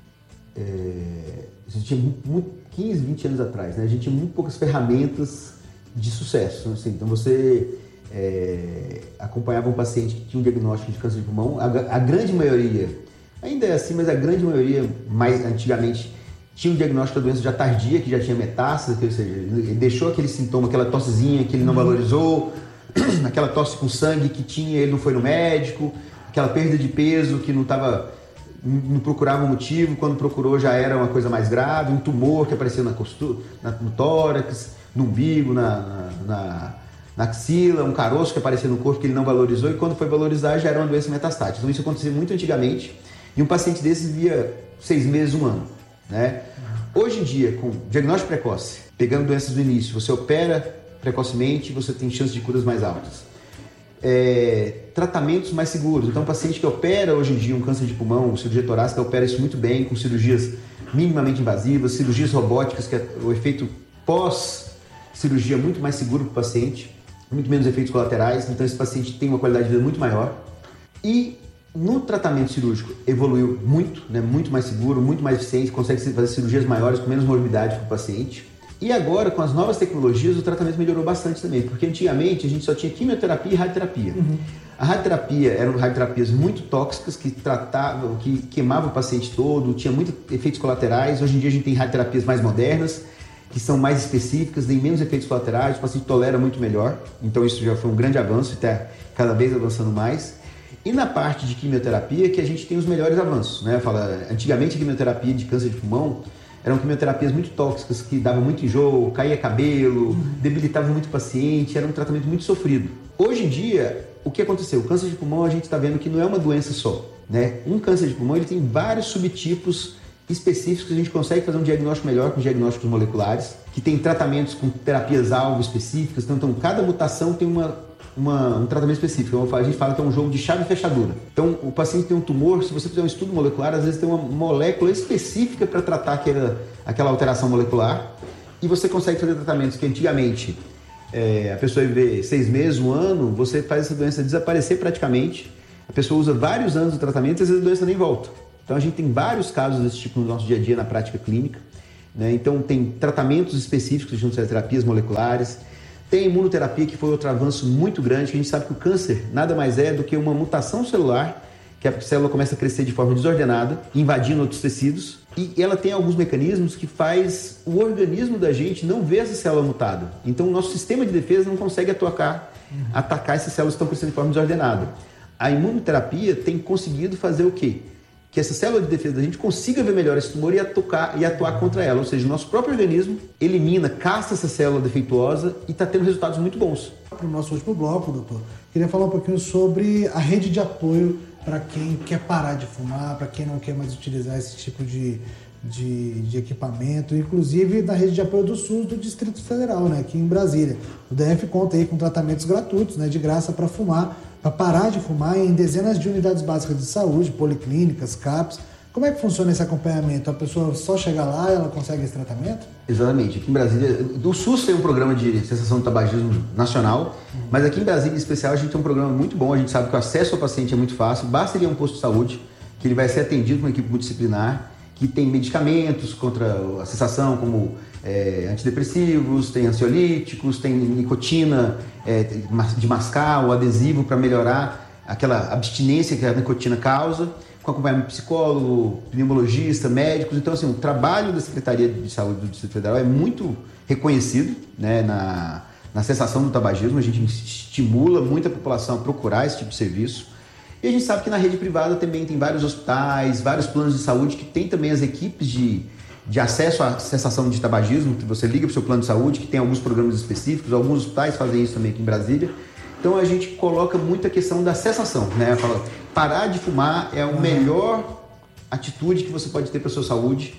é, a gente tinha muito, quinze, vinte anos atrás, né? A gente tinha muito poucas ferramentas de sucesso. Assim. Então você é, acompanhava um paciente que tinha um diagnóstico de câncer de pulmão, a, a grande maioria, ainda é assim, mas a grande maioria, mais antigamente, tinha um diagnóstico da doença já tardia, que já tinha metástase, ou seja, ele deixou aquele sintoma, aquela tossezinha que ele não valorizou, aquela tosse com sangue que tinha, ele não foi no médico, aquela perda de peso que não estava, não procurava um motivo, quando procurou já era uma coisa mais grave, um tumor que apareceu na costura, na, no tórax, no umbigo, na, na, na axila, um caroço que apareceu no corpo que ele não valorizou e quando foi valorizar já era uma doença metastática. Então isso acontecia muito antigamente e um paciente desses via seis meses, um ano. Né? Hoje em dia, com diagnóstico precoce, pegando doenças do início, você opera precocemente, você tem chances de curas mais altas. É, tratamentos mais seguros. Então, o paciente que opera hoje em dia um câncer de pulmão, cirurgia torácica, opera isso muito bem, com cirurgias minimamente invasivas, cirurgias robóticas, que é o efeito pós-cirurgia muito mais seguro para o paciente, muito menos efeitos colaterais, então esse paciente tem uma qualidade de vida muito maior. E no tratamento cirúrgico evoluiu muito, né, muito mais seguro, muito mais eficiente, consegue fazer cirurgias maiores com menos morbidade para o paciente. E agora, com as novas tecnologias, o tratamento melhorou bastante também, porque antigamente a gente só tinha quimioterapia e radioterapia. Uhum. A radioterapia eram radioterapias muito tóxicas, que tratavam, que queimavam o paciente todo, tinha muitos efeitos colaterais. Hoje em dia a gente tem radioterapias mais modernas, que são mais específicas, têm menos efeitos colaterais, o paciente tolera muito melhor. Então isso já foi um grande avanço e está cada vez avançando mais. E na parte de quimioterapia que a gente tem os melhores avanços, né? Fala, antigamente a quimioterapia de câncer de pulmão eram quimioterapias muito tóxicas, que davam muito enjoo, caía cabelo, debilitavam muito o paciente, era um tratamento muito sofrido. Hoje em dia, o que aconteceu? O câncer de pulmão a gente está vendo que não é uma doença só, né? Um câncer de pulmão ele tem vários subtipos específicos, a gente consegue fazer um diagnóstico melhor com diagnósticos moleculares, que tem tratamentos com terapias-alvo específicas, então, então cada mutação tem uma, uma, um tratamento específico. A gente fala que é um jogo de chave e fechadura. Então, o paciente tem um tumor, se você fizer um estudo molecular, às vezes tem uma molécula específica para tratar aquela, aquela alteração molecular, e você consegue fazer tratamentos que antigamente é, a pessoa ia viver seis meses, um ano, você faz essa doença desaparecer praticamente, a pessoa usa vários anos de tratamento e às vezes a doença nem volta. Então a gente tem vários casos desse tipo no nosso dia a dia na prática clínica, né? Então tem tratamentos específicos junto às terapias moleculares, tem imunoterapia que foi outro avanço muito grande, que a gente sabe que o câncer nada mais é do que uma mutação celular, que a célula começa a crescer de forma desordenada, invadindo outros tecidos, e ela tem alguns mecanismos que faz o organismo da gente não ver essa célula mutada. Então o nosso sistema de defesa não consegue atacar, uhum. atacar essas células que estão crescendo de forma desordenada. A imunoterapia tem conseguido fazer o quê? Que essa célula de defesa da gente consiga ver melhor esse tumor e atuar, e atuar contra ela. Ou seja, o nosso próprio organismo elimina, caça essa célula defeituosa e está tendo resultados muito bons. Para o nosso último bloco, doutor, queria falar um pouquinho sobre a rede de apoio para quem quer parar de fumar, para quem não quer mais utilizar esse tipo de, de, de equipamento, inclusive da rede de apoio do SUS do Distrito Federal, né, aqui em Brasília. O D F conta aí com tratamentos gratuitos, né, de graça para fumar, para parar de fumar em dezenas de unidades básicas de saúde, policlínicas, C A Ps. Como é que funciona esse acompanhamento? A pessoa só chega lá e ela consegue esse tratamento? Exatamente. Aqui em Brasília, o SUS tem um programa de cessação do tabagismo nacional, uhum. mas aqui em Brasília, em especial, a gente tem um programa muito bom. A gente sabe que o acesso ao paciente é muito fácil. Basta ele ir a um posto de saúde, que ele vai ser atendido por uma equipe multidisciplinar, que tem medicamentos contra a cessação, como é, antidepressivos, tem ansiolíticos, tem nicotina é, de mascar, o adesivo para melhorar aquela abstinência que a nicotina causa, com acompanhamento psicólogo, pneumologista, médicos. Então, assim, o trabalho da Secretaria de Saúde do Distrito Federal é muito reconhecido, né, na, na cessação do tabagismo. A gente estimula muito a população a procurar esse tipo de serviço. E a gente sabe que na rede privada também tem vários hospitais, vários planos de saúde que tem também as equipes de, de acesso à cessação de tabagismo, que você liga para o seu plano de saúde, que tem alguns programas específicos, alguns hospitais fazem isso também aqui em Brasília. Então a gente coloca muito a questão da cessação, né? Fala, parar de fumar é a melhor atitude que você pode ter para a sua saúde,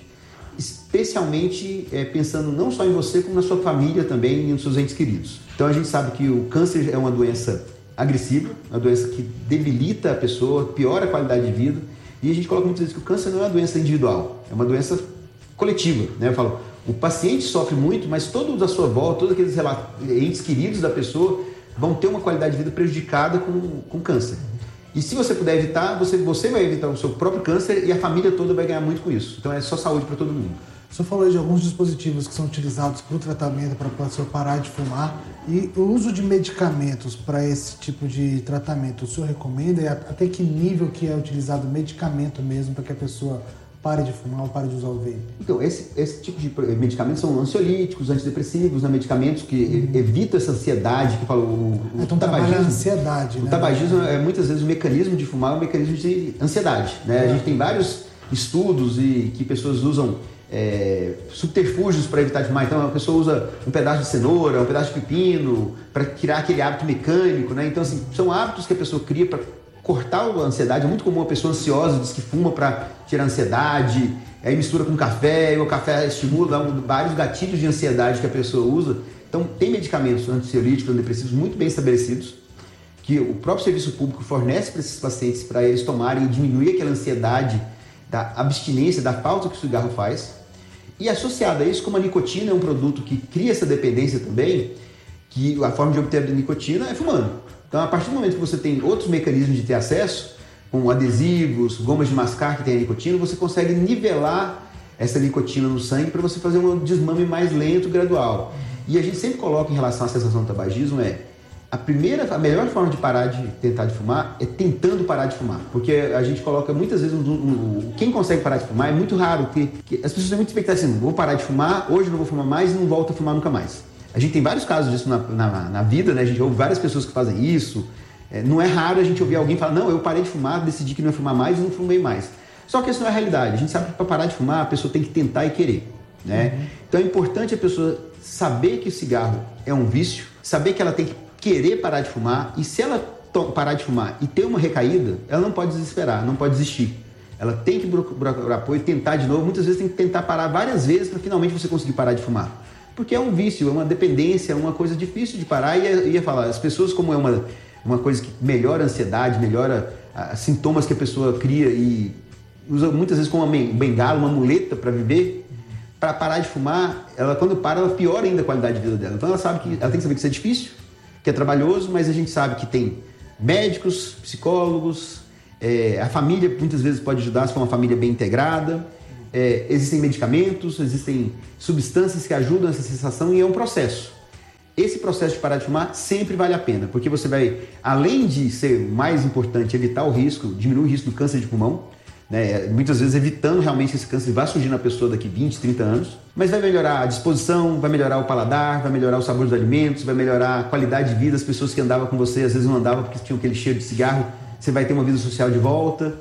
especialmente é, pensando não só em você, como na sua família também e nos seus entes queridos. Então a gente sabe que o câncer é uma doença agressiva, uma doença que debilita a pessoa, piora a qualidade de vida, e a gente coloca muitas vezes que o câncer não é uma doença individual, é uma doença coletiva, né? Eu falo, o paciente sofre muito, mas todos à sua volta, todos aqueles entes queridos da pessoa vão ter uma qualidade de vida prejudicada com, com câncer. E se você puder evitar, você, você vai evitar o seu próprio câncer e a família toda vai ganhar muito com isso. Então é só saúde para todo mundo. O senhor falou de alguns dispositivos que são utilizados para o tratamento, para a pessoa parar de fumar. E o uso de medicamentos para esse tipo de tratamento, o senhor recomenda? E até que nível que é utilizado medicamento mesmo para que a pessoa pare de fumar ou pare de usar o vape? Então, esse, esse tipo de medicamentos são ansiolíticos, antidepressivos, né? Medicamentos que uhum. evitam essa ansiedade, que fala, o, o então, tabagismo. A ansiedade, o né? tabagismo é muitas vezes o mecanismo de fumar é um mecanismo de ansiedade, né? É. A gente tem vários estudos e que pessoas usam é, subterfúgios para evitar de fumar. Então, a pessoa usa um pedaço de cenoura, um pedaço de pepino, para tirar aquele hábito mecânico, né? Então, assim, são hábitos que a pessoa cria para cortar a ansiedade. É muito comum a pessoa ansiosa diz que fuma para tirar a ansiedade, aí mistura com café, e o café estimula, dá um, vários gatilhos de ansiedade que a pessoa usa. Então, tem medicamentos ansiolíticos, antidepressivos muito bem estabelecidos, que o próprio serviço público fornece para esses pacientes, para eles tomarem e diminuir aquela ansiedade da abstinência, da falta que o cigarro faz. E associado a isso, como a nicotina é um produto que cria essa dependência também, que a forma de obter a nicotina é fumando. Então, a partir do momento que você tem outros mecanismos de ter acesso, como adesivos, gomas de mascar que tem a nicotina, você consegue nivelar essa nicotina no sangue para você fazer um desmame mais lento, gradual. E a gente sempre coloca em relação à cessação do tabagismo é A primeira, a melhor forma de parar de tentar de fumar é tentando parar de fumar, porque a gente coloca muitas vezes, um, um, quem consegue parar de fumar é muito raro, porque as pessoas têm muita expectativa assim, vou parar de fumar, hoje não vou fumar mais e não volto a fumar nunca mais. A gente tem vários casos disso na, na, na vida, né? A gente ouve várias pessoas que fazem isso, é, não é raro a gente ouvir alguém falar, não, eu parei de fumar, decidi que não ia fumar mais e não fumei mais. Só que isso não é a realidade, a gente sabe que para parar de fumar a pessoa tem que tentar e querer, né? Uhum. Então é importante a pessoa saber que o cigarro é um vício, saber que ela tem que querer parar de fumar, e se ela parar de fumar e ter uma recaída, ela não pode desesperar, não pode desistir. Ela tem que procurar apoio, tentar de novo, muitas vezes tem que tentar parar várias vezes para finalmente você conseguir parar de fumar. Porque é um vício, é uma dependência, é uma coisa difícil de parar, e ia, ia falar, as pessoas, como é uma, uma coisa que melhora a ansiedade, melhora a, sintomas que a pessoa cria e usa muitas vezes como uma bengala, uma muleta para viver, para parar de fumar, ela quando para, ela piora ainda a qualidade de vida dela. Então ela sabe que ela tem que saber que isso é difícil, que é trabalhoso, mas a gente sabe que tem médicos, psicólogos, é, a família muitas vezes pode ajudar se for uma família bem integrada, é, existem medicamentos, existem substâncias que ajudam essa sensação e é um processo. Esse processo de parar de fumar sempre vale a pena, porque você vai, além de ser mais importante evitar o risco, diminuir o risco do câncer de pulmão, né, muitas vezes evitando realmente que esse câncer vá surgir na pessoa daqui vinte, trinta anos, mas vai melhorar a disposição, vai melhorar o paladar, vai melhorar o sabor dos alimentos, vai melhorar a qualidade de vida. As pessoas que andavam com você às vezes não andavam porque tinham aquele cheiro de cigarro, você vai ter uma vida social de volta.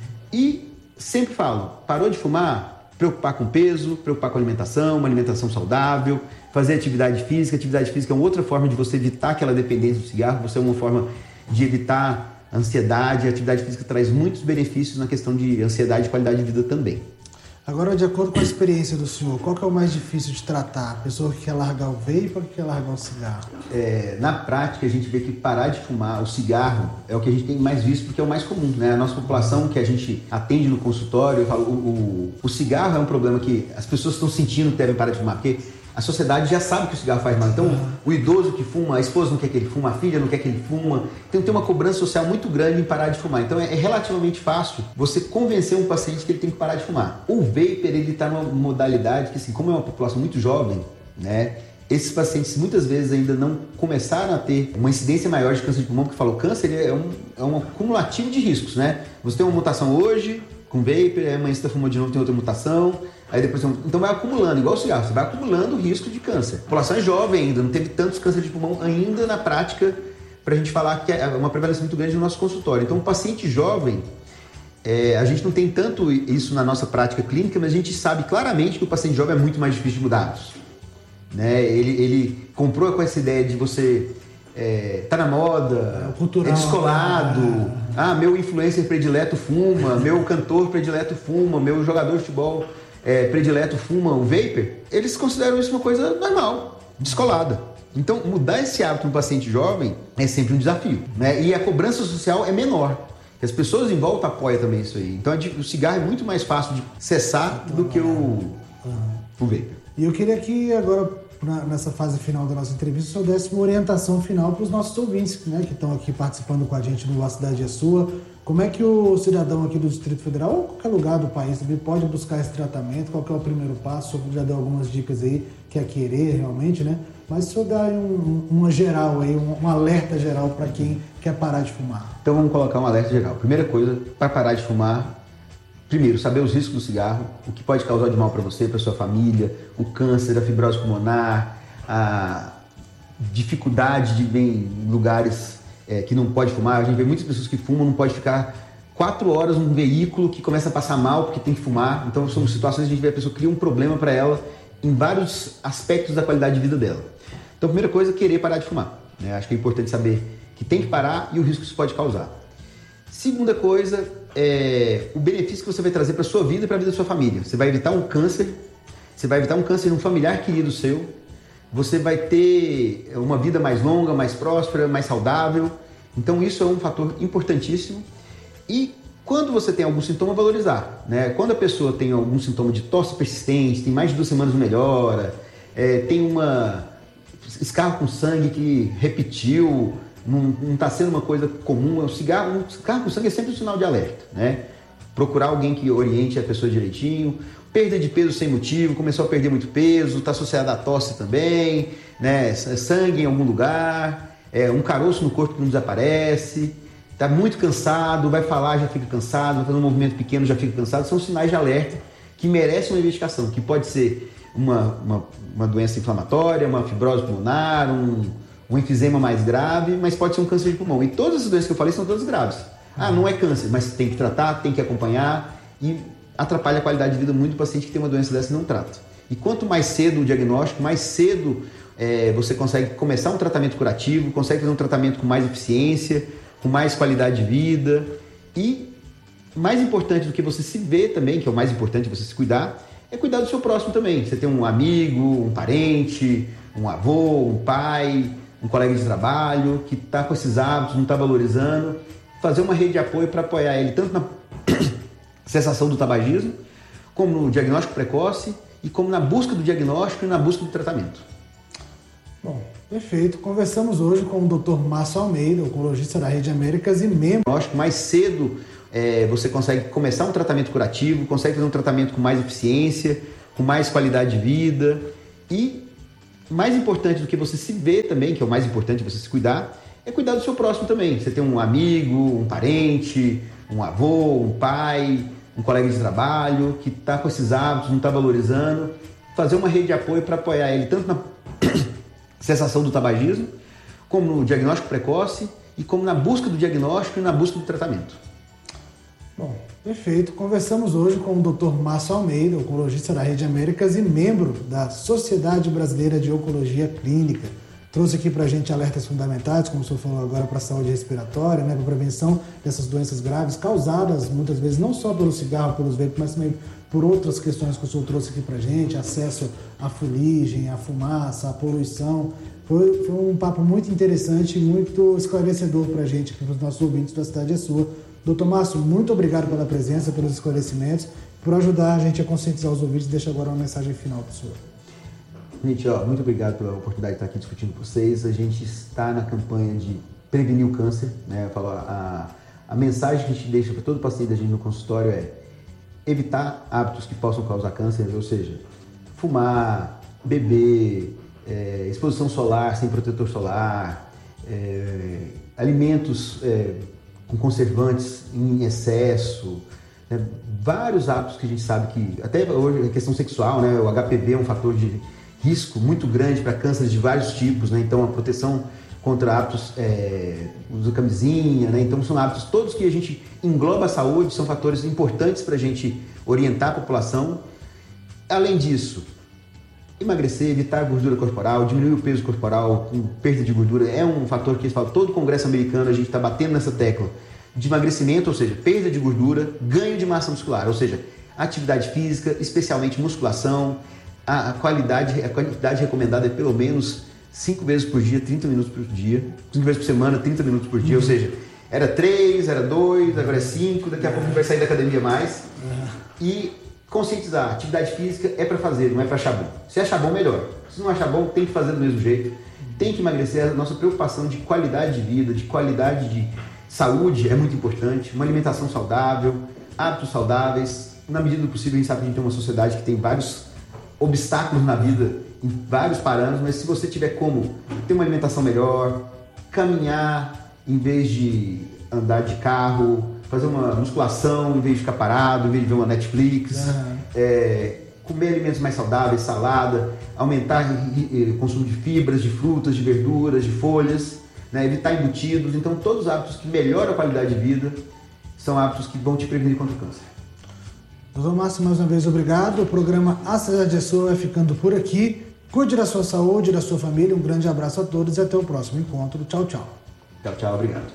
E sempre falo, parou de fumar, preocupar com peso, preocupar com alimentação, uma alimentação saudável, fazer atividade física. Atividade física é uma outra forma de você evitar aquela dependência do cigarro, você é uma forma de evitar a ansiedade. A atividade física traz muitos benefícios na questão de ansiedade e qualidade de vida também. Agora, de acordo com a experiência do senhor, qual que é o mais difícil de tratar? A pessoa que quer largar o vape ou que quer largar o cigarro? É, na prática, a gente vê que parar de fumar o cigarro é o que a gente tem mais visto, porque é o mais comum, né? A nossa população que a gente atende no consultório, eu falo, o, o, o cigarro é um problema que as pessoas estão sentindo que devem parar de fumar, porque a sociedade já sabe que o cigarro faz mal. Então, uhum. o idoso que fuma, a esposa não quer que ele fuma, a filha não quer que ele fuma. Então, tem uma cobrança social muito grande em parar de fumar. Então, é, é relativamente fácil você convencer um paciente que ele tem que parar de fumar. O vapor, ele está numa modalidade que, assim, como é uma população muito jovem, né? Esses pacientes muitas vezes ainda não começaram a ter uma incidência maior de câncer de pulmão, porque falou, o câncer é um, é um acumulativo de riscos, né? Você tem uma mutação hoje com vapor, aí amanhã você fumou de novo, tem outra mutação. Aí depois, então vai acumulando, igual o cigarro, você vai acumulando o risco de câncer. A população é jovem ainda, não teve tantos cânceres de pulmão ainda na prática para a gente falar que é uma prevalência muito grande no nosso consultório. Então, o paciente jovem, é, a gente não tem tanto isso na nossa prática clínica, mas a gente sabe claramente que o paciente jovem é muito mais difícil de mudar hábitos. Né? Ele, ele comprou com essa ideia de você é, tá na moda, é, cultural, é descolado, é. ah, meu influencer predileto fuma, meu cantor predileto fuma, meu jogador de futebol É, predileto fuma o vapor, eles consideram isso uma coisa normal, descolada. Então, mudar esse hábito no paciente jovem é sempre um desafio, né? E a cobrança social é menor. As pessoas em volta apoiam também isso aí. Então, o cigarro é muito mais fácil de cessar do que o, o vapor. E eu queria que agora, nessa fase final da nossa entrevista, o senhor desse uma orientação final para os nossos ouvintes, né, que estão aqui participando com a gente no A Cidade é Sua. Como é que o cidadão aqui do Distrito Federal, ou qualquer lugar do país, também pode buscar esse tratamento? Qual que é o primeiro passo? O senhor já deu algumas dicas aí, que é querer realmente, né? Mas o senhor dá aí um, uma geral aí, um, um alerta geral para quem quer parar de fumar. Então vamos colocar um alerta geral. Primeira coisa, para parar de fumar, primeiro, saber os riscos do cigarro, o que pode causar de mal para você, para sua família, o câncer, a fibrose pulmonar, a dificuldade de ir em lugares É, que não pode fumar. A gente vê muitas pessoas que fumam, não pode ficar quatro horas num veículo que começa a passar mal porque tem que fumar. Então são situações que a gente vê a pessoa cria um problema para ela em vários aspectos da qualidade de vida dela. Então a primeira coisa é querer parar de fumar, né? Acho que é importante saber que tem que parar e o risco que isso pode causar. Segunda coisa é o benefício que você vai trazer para sua vida e para a vida da sua família. Você vai evitar um câncer, você vai evitar um câncer de um familiar querido seu. Você vai ter uma vida mais longa, mais próspera, mais saudável. Então isso é um fator importantíssimo. E quando você tem algum sintoma, valorizar, né? Quando a pessoa tem algum sintoma de tosse persistente, tem mais de duas semanas não melhora, é, tem uma escarro com sangue que repetiu, não está sendo uma coisa comum. O cigarro, um escarro com sangue é sempre um sinal de alerta, né? Procurar alguém que oriente a pessoa direitinho. Perda de peso sem motivo, começou a perder muito peso, está associado à tosse também, né? Sangue em algum lugar, é, um caroço no corpo que não desaparece, está muito cansado, vai falar, já fica cansado, vai fazer um movimento pequeno, já fica cansado, são sinais de alerta que merecem uma investigação, que pode ser uma, uma, uma doença inflamatória, uma fibrose pulmonar, um, um enfisema mais grave, mas pode ser um câncer de pulmão. E todas as doenças que eu falei são todas graves. Ah, não é câncer, mas tem que tratar, tem que acompanhar e atrapalha a qualidade de vida muito do paciente que tem uma doença dessa e não trata. E quanto mais cedo o diagnóstico, mais cedo é, você consegue começar um tratamento curativo, consegue fazer um tratamento com mais eficiência, com mais qualidade de vida. E mais importante do que você se ver também, que é o mais importante você se cuidar, é cuidar do seu próximo também. Você tem um amigo, um parente, um avô, um pai, um colega de trabalho que está com esses hábitos, não está valorizando. Fazer uma rede de apoio para apoiar ele tanto na cessação do tabagismo, como no diagnóstico precoce e como na busca do diagnóstico e na busca do tratamento. Bom, perfeito. Conversamos hoje com o doutor Márcio Almeida, oncologista da Rede Américas e membro. Mais cedo é, você consegue começar um tratamento curativo, consegue fazer um tratamento com mais eficiência, com mais qualidade de vida. E mais importante do que você se ver também, que é o mais importante você se cuidar, é cuidar do seu próximo também. Você tem um amigo, um parente, um avô, um pai, um colega de trabalho que está com esses hábitos, não está valorizando. Fazer uma rede de apoio para apoiar ele tanto na cessação do tabagismo, como no diagnóstico precoce e como na busca do diagnóstico e na busca do tratamento. Bom, perfeito. Conversamos hoje com o doutor Márcio Almeida, oncologista da Rede Américas e membro da Sociedade Brasileira de Oncologia Clínica. Trouxe aqui para a gente alertas fundamentais, como o senhor falou agora, para a saúde respiratória, né, para a prevenção dessas doenças graves causadas muitas vezes não só pelo cigarro, pelos vapes, mas também por outras questões que o senhor trouxe aqui para a gente, acesso à fuligem, à fumaça, à poluição. Foi, foi um papo muito interessante e muito esclarecedor para a gente, para os nossos ouvintes da Cidade é Sua. Doutor Márcio, muito obrigado pela presença, pelos esclarecimentos, por ajudar a gente a conscientizar os ouvintes. Deixa agora uma mensagem final para o senhor. Gente, ó, muito obrigado pela oportunidade de estar aqui discutindo com vocês. A gente está na campanha de prevenir o câncer, né? Eu falo, a, a mensagem que a gente deixa para todo paciente da gente no consultório é evitar hábitos que possam causar câncer, ou seja, fumar, beber, é, exposição solar sem protetor solar, é, alimentos é, com conservantes em excesso, né? Vários hábitos que a gente sabe que, até hoje a questão sexual, né? O H P V é um fator de risco muito grande para cânceres de vários tipos, né? Então a proteção contra hábitos, é, uso camisinha, né? Então são hábitos todos que a gente engloba a saúde, são fatores importantes para a gente orientar a população. Além disso, emagrecer, evitar gordura corporal, diminuir o peso corporal com perda de gordura é um fator que eles falam, todo o Congresso americano a gente está batendo nessa tecla de emagrecimento, ou seja, perda de gordura, ganho de massa muscular, ou seja, atividade física, especialmente musculação. A qualidade, a quantidade recomendada é pelo menos cinco vezes por dia, trinta minutos por dia, cinco vezes por semana, trinta minutos por dia, uhum. Ou seja, era três, era dois, agora é cinco, daqui a pouco a gente vai sair da academia mais. Uhum. E conscientizar, atividade física é para fazer, não é para achar bom. Se achar bom, melhor. Se não achar bom, tem que fazer do mesmo jeito. Tem que emagrecer. A nossa preocupação de qualidade de vida, de qualidade de saúde é muito importante. Uma alimentação saudável, hábitos saudáveis. Na medida do possível, a gente sabe que a gente tem uma sociedade que tem vários obstáculos na vida, em vários parâmetros, mas se você tiver como ter uma alimentação melhor, caminhar em vez de andar de carro, fazer uma musculação em vez de ficar parado, em vez de ver uma Netflix, uhum. é, comer alimentos mais saudáveis, salada, aumentar o consumo de fibras, de frutas, de verduras, de folhas, né, evitar embutidos. Então todos os hábitos que melhoram a qualidade de vida são hábitos que vão te prevenir contra o câncer. Doutor Márcio, mais uma vez, obrigado. O programa A Cidade é Sua vai ficando por aqui. Cuide da sua saúde e da sua família. Um grande abraço a todos e até o próximo encontro. Tchau, tchau. Tchau, tchau. Obrigado.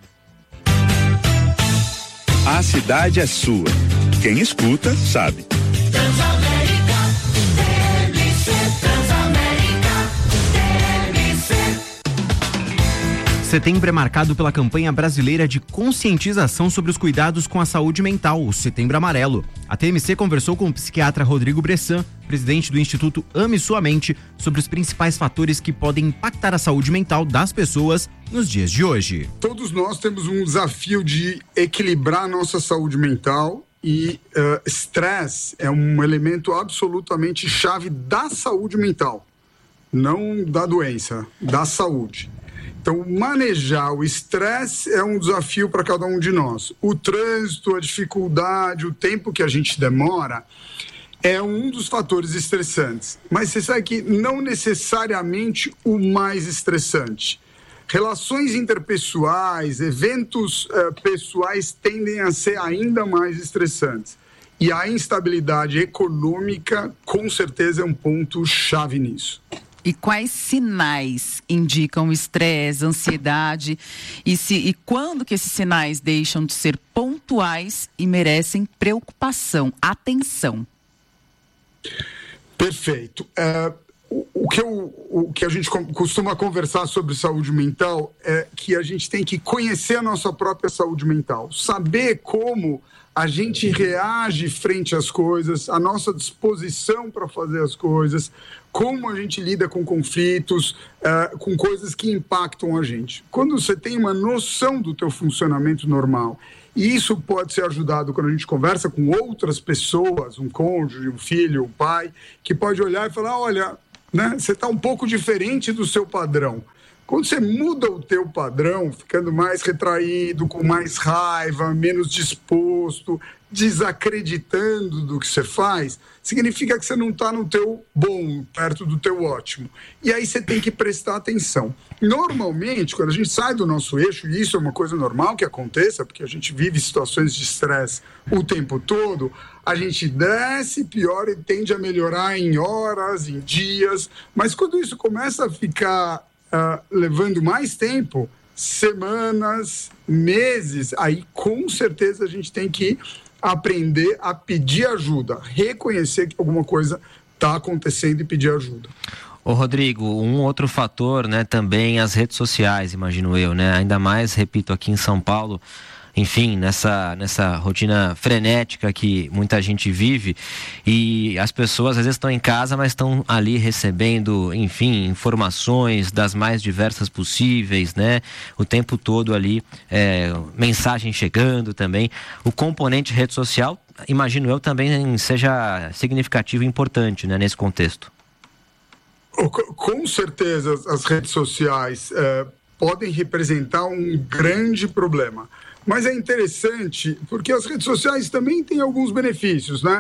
A Cidade é Sua. Quem escuta, sabe. Transamérica, T M C, Transamérica, T M C. Setembro é marcado pela campanha brasileira de conscientização sobre os cuidados com a saúde mental, o Setembro Amarelo. A T M C conversou com o psiquiatra Rodrigo Bressan, presidente do Instituto Ame Sua Mente, sobre os principais fatores que podem impactar a saúde mental das pessoas nos dias de hoje. Todos nós temos um desafio de equilibrar a nossa saúde mental e estresse uh, é um elemento absolutamente chave da saúde mental, não da doença, da saúde. Então, manejar o estresse é um desafio para cada um de nós. O trânsito, a dificuldade, o tempo que a gente demora é um dos fatores estressantes. Mas você sabe que não necessariamente o mais estressante. Relações interpessoais, eventos uh, pessoais tendem a ser ainda mais estressantes. E a instabilidade econômica, com certeza, é um ponto-chave nisso. E quais sinais indicam estresse, ansiedade? E, se, e quando que esses sinais deixam de ser pontuais e merecem preocupação, atenção? Perfeito. É, o, o, que eu, o que a gente costuma conversar sobre saúde mental é que a gente tem que conhecer a nossa própria saúde mental, saber como a gente reage frente às coisas, a nossa disposição para fazer as coisas, como a gente lida com conflitos, uh, com coisas que impactam a gente. Quando você tem uma noção do teu funcionamento normal, e isso pode ser ajudado quando a gente conversa com outras pessoas, um cônjuge, um filho, um pai, que pode olhar e falar, olha, né, você está um pouco diferente do seu padrão. Quando você muda o teu padrão, ficando mais retraído, com mais raiva, menos disposto, desacreditando do que você faz, significa que você não está no teu bom, perto do teu ótimo. E aí você tem que prestar atenção. Normalmente, quando a gente sai do nosso eixo, e isso é uma coisa normal que aconteça, porque a gente vive situações de estresse o tempo todo, a gente desce, piora e tende a melhorar em horas, em dias, mas quando isso começa a ficar Uh, levando mais tempo, semanas, meses, aí com certeza a gente tem que aprender a pedir ajuda, reconhecer que alguma coisa está acontecendo e pedir ajuda. Ô Rodrigo, um outro fator, né, também as redes sociais, imagino eu, né, ainda mais, repito, aqui em São Paulo, enfim, nessa, nessa rotina frenética que muita gente vive, e as pessoas às vezes estão em casa, mas estão ali recebendo, enfim, informações das mais diversas possíveis, né? O tempo todo ali, é, mensagem chegando também. O componente rede social, imagino eu, também seja significativo e importante, né, nesse contexto. Com certeza as redes sociais é, podem representar um grande problema. Mas é interessante, porque as redes sociais também têm alguns benefícios, né?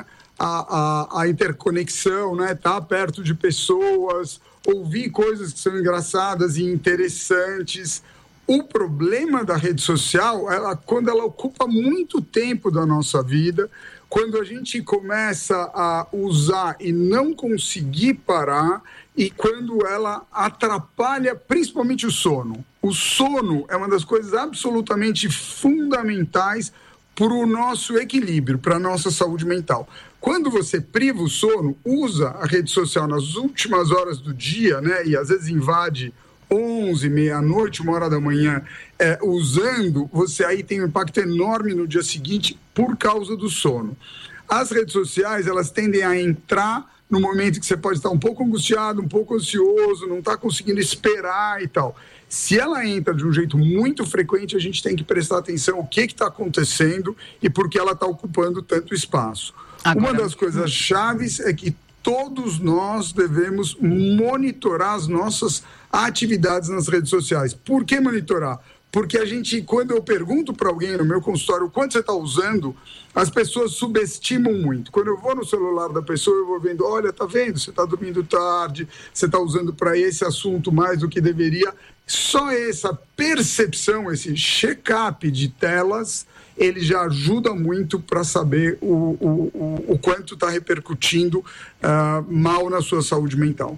A, a, a interconexão, né? Estar perto de pessoas, ouvir coisas que são engraçadas e interessantes. O problema da rede social, ela, quando ela ocupa muito tempo da nossa vida, quando a gente começa a usar e não conseguir parar, e quando ela atrapalha principalmente o sono. O sono é uma das coisas absolutamente fundamentais para o nosso equilíbrio, para a nossa saúde mental. Quando você priva o sono, usa a rede social nas últimas horas do dia, né, e às vezes invade onze, meia-noite, uma hora da manhã, é, usando, você aí tem um impacto enorme no dia seguinte por causa do sono. As redes sociais, elas tendem a entrar no momento que você pode estar um pouco angustiado, um pouco ansioso, não está conseguindo esperar e tal. Se ela entra de um jeito muito frequente, a gente tem que prestar atenção o que está acontecendo e por que ela está ocupando tanto espaço. Agora, uma das coisas chaves é que todos nós devemos monitorar as nossas atividades nas redes sociais. Por que monitorar? Porque a gente, quando eu pergunto para alguém no meu consultório o quanto você está usando, as pessoas subestimam muito. Quando eu vou no celular da pessoa, eu vou vendo, olha, tá vendo, você está dormindo tarde, você está usando para esse assunto mais do que deveria. Só essa percepção, esse check-up de telas, ele já ajuda muito para saber o, o, o, o quanto está repercutindo uh, mal na sua saúde mental.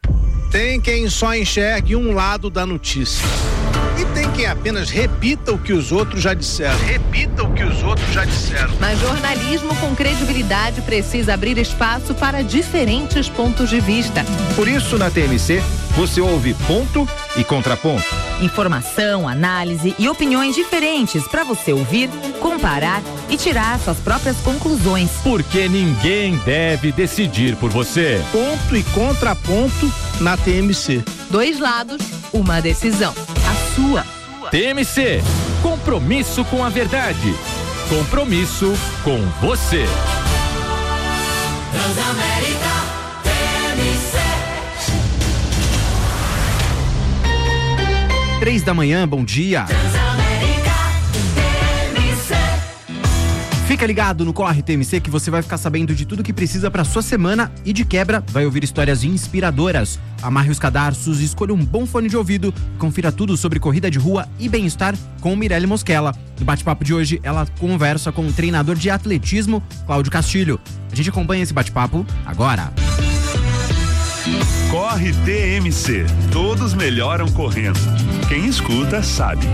Tem quem só enxergue um lado da notícia. E tem quem apenas repita o que os outros já disseram. Repita o que os outros já disseram. Mas jornalismo com credibilidade precisa abrir espaço para diferentes pontos de vista. Por isso, na T M C, você ouve ponto e contraponto. Informação, análise e opiniões diferentes para você ouvir, comparar e tirar suas próprias conclusões. Porque ninguém deve decidir por você. Ponto e contraponto na T M C. Dois lados, uma decisão. A sua. T M C. Compromisso com a verdade. Compromisso com você. Transamérica T M C. três da manhã, bom dia. Fica ligado no Corre T M C que você vai ficar sabendo de tudo que precisa para sua semana e de quebra vai ouvir histórias inspiradoras. Amarre os cadarços, escolha um bom fone de ouvido, confira tudo sobre corrida de rua e bem-estar com Mirelle Mosquela. No bate-papo de hoje, ela conversa com o treinador de atletismo, Cláudio Castilho. A gente acompanha esse bate-papo agora. Corre T M C, todos melhoram correndo. Quem escuta sabe.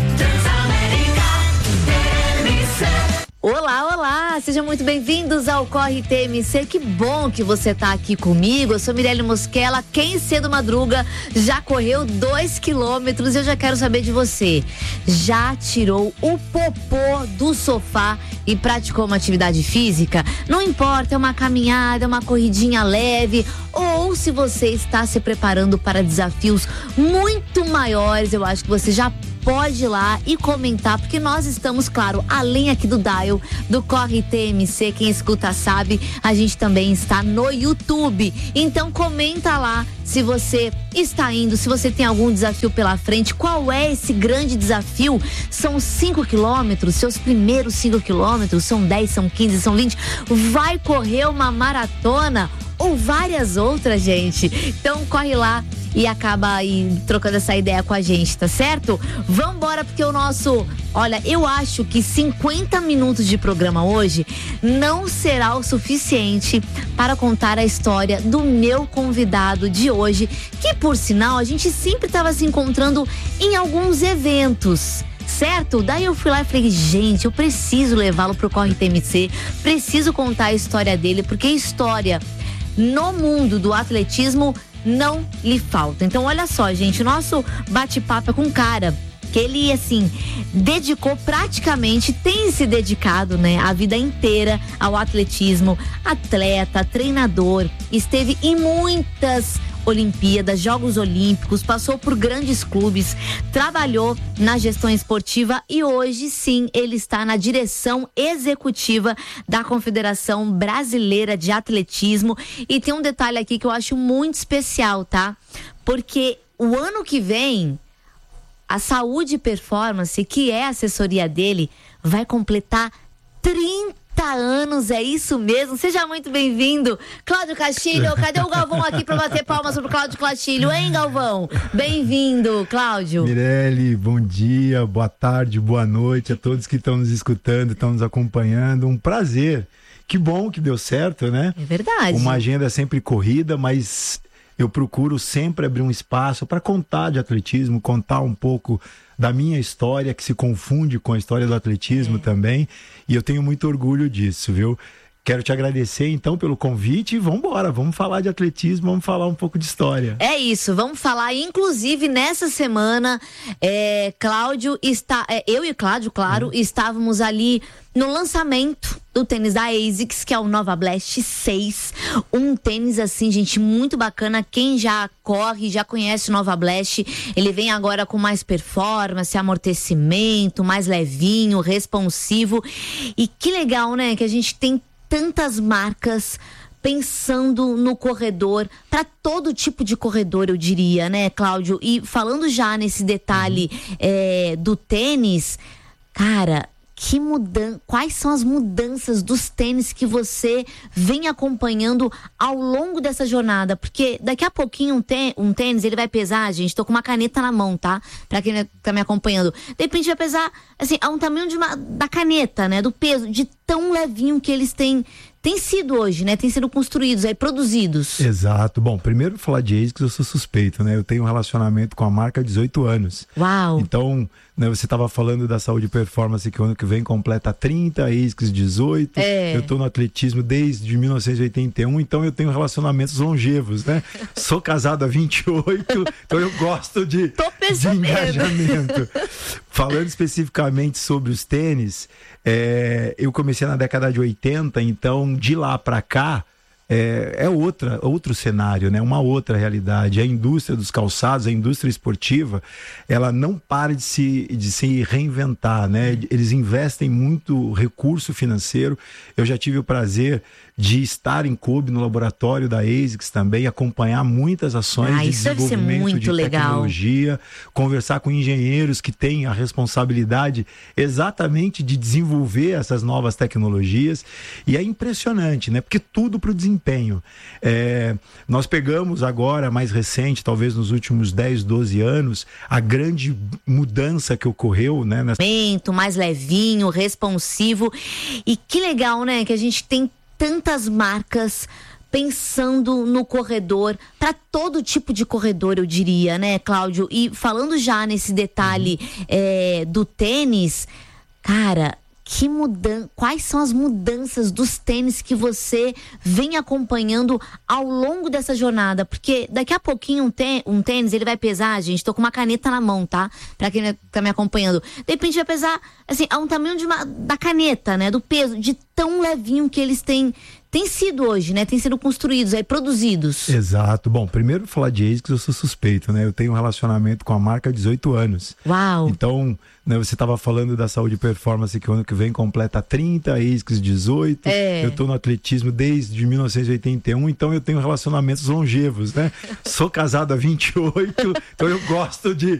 Olá, olá, sejam muito bem-vindos ao Corre T M C, que bom que você tá aqui comigo. Eu sou Mirelle Mosquela, quem cedo madruga já correu dois quilômetros e eu já quero saber de você. Já tirou o popô do sofá e praticou uma atividade física? Não importa, é uma caminhada, é uma corridinha leve, ou se você está se preparando para desafios muito maiores, eu acho que você já pode ir lá e comentar, porque nós estamos, claro, além aqui do dial do Corre T M C, quem escuta sabe, a gente também está no YouTube. Então comenta lá se você está indo, se você tem algum desafio pela frente, qual é esse grande desafio? São cinco quilômetros, seus primeiros cinco quilômetros, são dez, são quinze, são vinte, vai correr uma maratona ou várias outras, gente? Então corre lá e acaba aí trocando essa ideia com a gente, tá certo? Vambora, porque o nosso... Olha, eu acho que cinquenta minutos de programa hoje não será o suficiente para contar a história do meu convidado de hoje, que por sinal a gente sempre estava se encontrando em alguns eventos. Certo? Daí eu fui lá e falei, gente, eu preciso levá-lo pro Corre T M C, preciso contar a história dele, porque história no mundo do atletismo não lhe falta. Então olha só, gente, o nosso bate-papo é com um cara que ele, assim, dedicou praticamente, tem se dedicado, né, a vida inteira ao atletismo, atleta, treinador, esteve em muitas Olimpíadas, Jogos Olímpicos, passou por grandes clubes, trabalhou na gestão esportiva e hoje sim ele está na direção executiva da Confederação Brasileira de Atletismo. E tem um detalhe aqui que eu acho muito especial, tá? Porque o ano que vem a Saúde e Performance, que é a assessoria dele, vai completar trinta anos, é isso mesmo? Seja muito bem-vindo, Cláudio Castilho. Cadê o Galvão aqui para bater palmas pro Cláudio Castilho, hein, Galvão? Bem-vindo, Cláudio. Mirelle, bom dia, boa tarde, boa noite a todos que estão nos escutando, estão nos acompanhando. Um prazer. Que bom que deu certo, né? É verdade. Uma agenda sempre corrida, mas eu procuro sempre abrir um espaço para contar de atletismo, contar um pouco da minha história, que se confunde com a história do atletismo é. também, e eu tenho muito orgulho disso, viu? Quero te agradecer, então, pelo convite e vamos embora, vamos falar de atletismo, vamos falar um pouco de história. É isso, vamos falar, inclusive, nessa semana, é, Cláudio está, é, eu e Cláudio, claro, hum. estávamos ali no lançamento do tênis da ASICS, que é o Nova Blast seis, um tênis assim, gente, muito bacana. Quem já corre, já conhece o Nova Blast, ele vem agora com mais performance, amortecimento, mais levinho, responsivo. E que legal, né, que a gente tem tantas marcas pensando no corredor, para todo tipo de corredor, eu diria, né, Cláudio? E falando já nesse detalhe uhum. é, do tênis, cara, que mudan... quais são as mudanças dos tênis que você vem acompanhando ao longo dessa jornada? Porque daqui a pouquinho um, tê... um tênis, ele vai pesar, gente, tô com uma caneta na mão, tá? Pra quem tá me acompanhando. De repente vai pesar, assim, a um tamanho de uma... da caneta, né? Do peso, de tão levinho que eles têm... Tem sido hoje, né? Tem sido construídos, aí, produzidos. Exato. Bom, primeiro falar de ASICS, eu sou suspeito, né? Eu tenho um relacionamento com a marca há dezoito anos. Uau! Então, né, você estava falando da Saúde e Performance, que o ano que vem completa trinta, a ASICS dezoito. É. Eu tô no atletismo desde mil novecentos e oitenta e um, então eu tenho relacionamentos longevos, né? Sou casado há vinte e oito, então eu gosto de, de engajamento. Falando especificamente sobre os tênis, é, eu comecei na década de oitenta, então de lá para cá, é, é outra, outro cenário, né? Uma outra realidade. A indústria dos calçados, a indústria esportiva, ela não para de se, de se reinventar, né? Eles investem muito recurso financeiro. Eu já tive o prazer de estar em Kobe, no laboratório da ASICS também, acompanhar muitas ações ah, de isso deve ser desenvolvimento muito de legal. tecnologia, conversar com engenheiros que têm a responsabilidade exatamente de desenvolver essas novas tecnologias, e é impressionante, né? Porque tudo para o desempenho. É, nós pegamos agora, mais recente, talvez nos últimos dez, doze anos, a grande mudança que ocorreu, né? Nessa... mais levinho, responsivo, e que legal, né? Que a gente tem tantas marcas pensando no corredor, para todo tipo de corredor, eu diria, né, Cláudio? E falando já nesse detalhe uhum. é, do tênis, cara, que mudan... quais são as mudanças dos tênis que você vem acompanhando ao longo dessa jornada? Porque daqui a pouquinho um, tê... um tênis, ele vai pesar, gente, tô com uma caneta na mão, tá? Pra quem tá me acompanhando. De repente vai pesar, assim, a um tamanho de uma... da caneta, né? Do peso, de tão levinho que eles têm... Tem sido hoje, né? Tem sido construídos, aí, produzidos. Exato. Bom, primeiro falar de ASICS, eu sou suspeito, né? Eu tenho um relacionamento com a marca há dezoito anos. Uau! Então, né, você estava falando da saúde e performance, que o ano que vem completa trinta, ASICS dezoito. É. Eu estou no atletismo desde mil novecentos e oitenta e um, então eu tenho relacionamentos longevos, né? Sou casado há vinte e oito, então eu gosto de,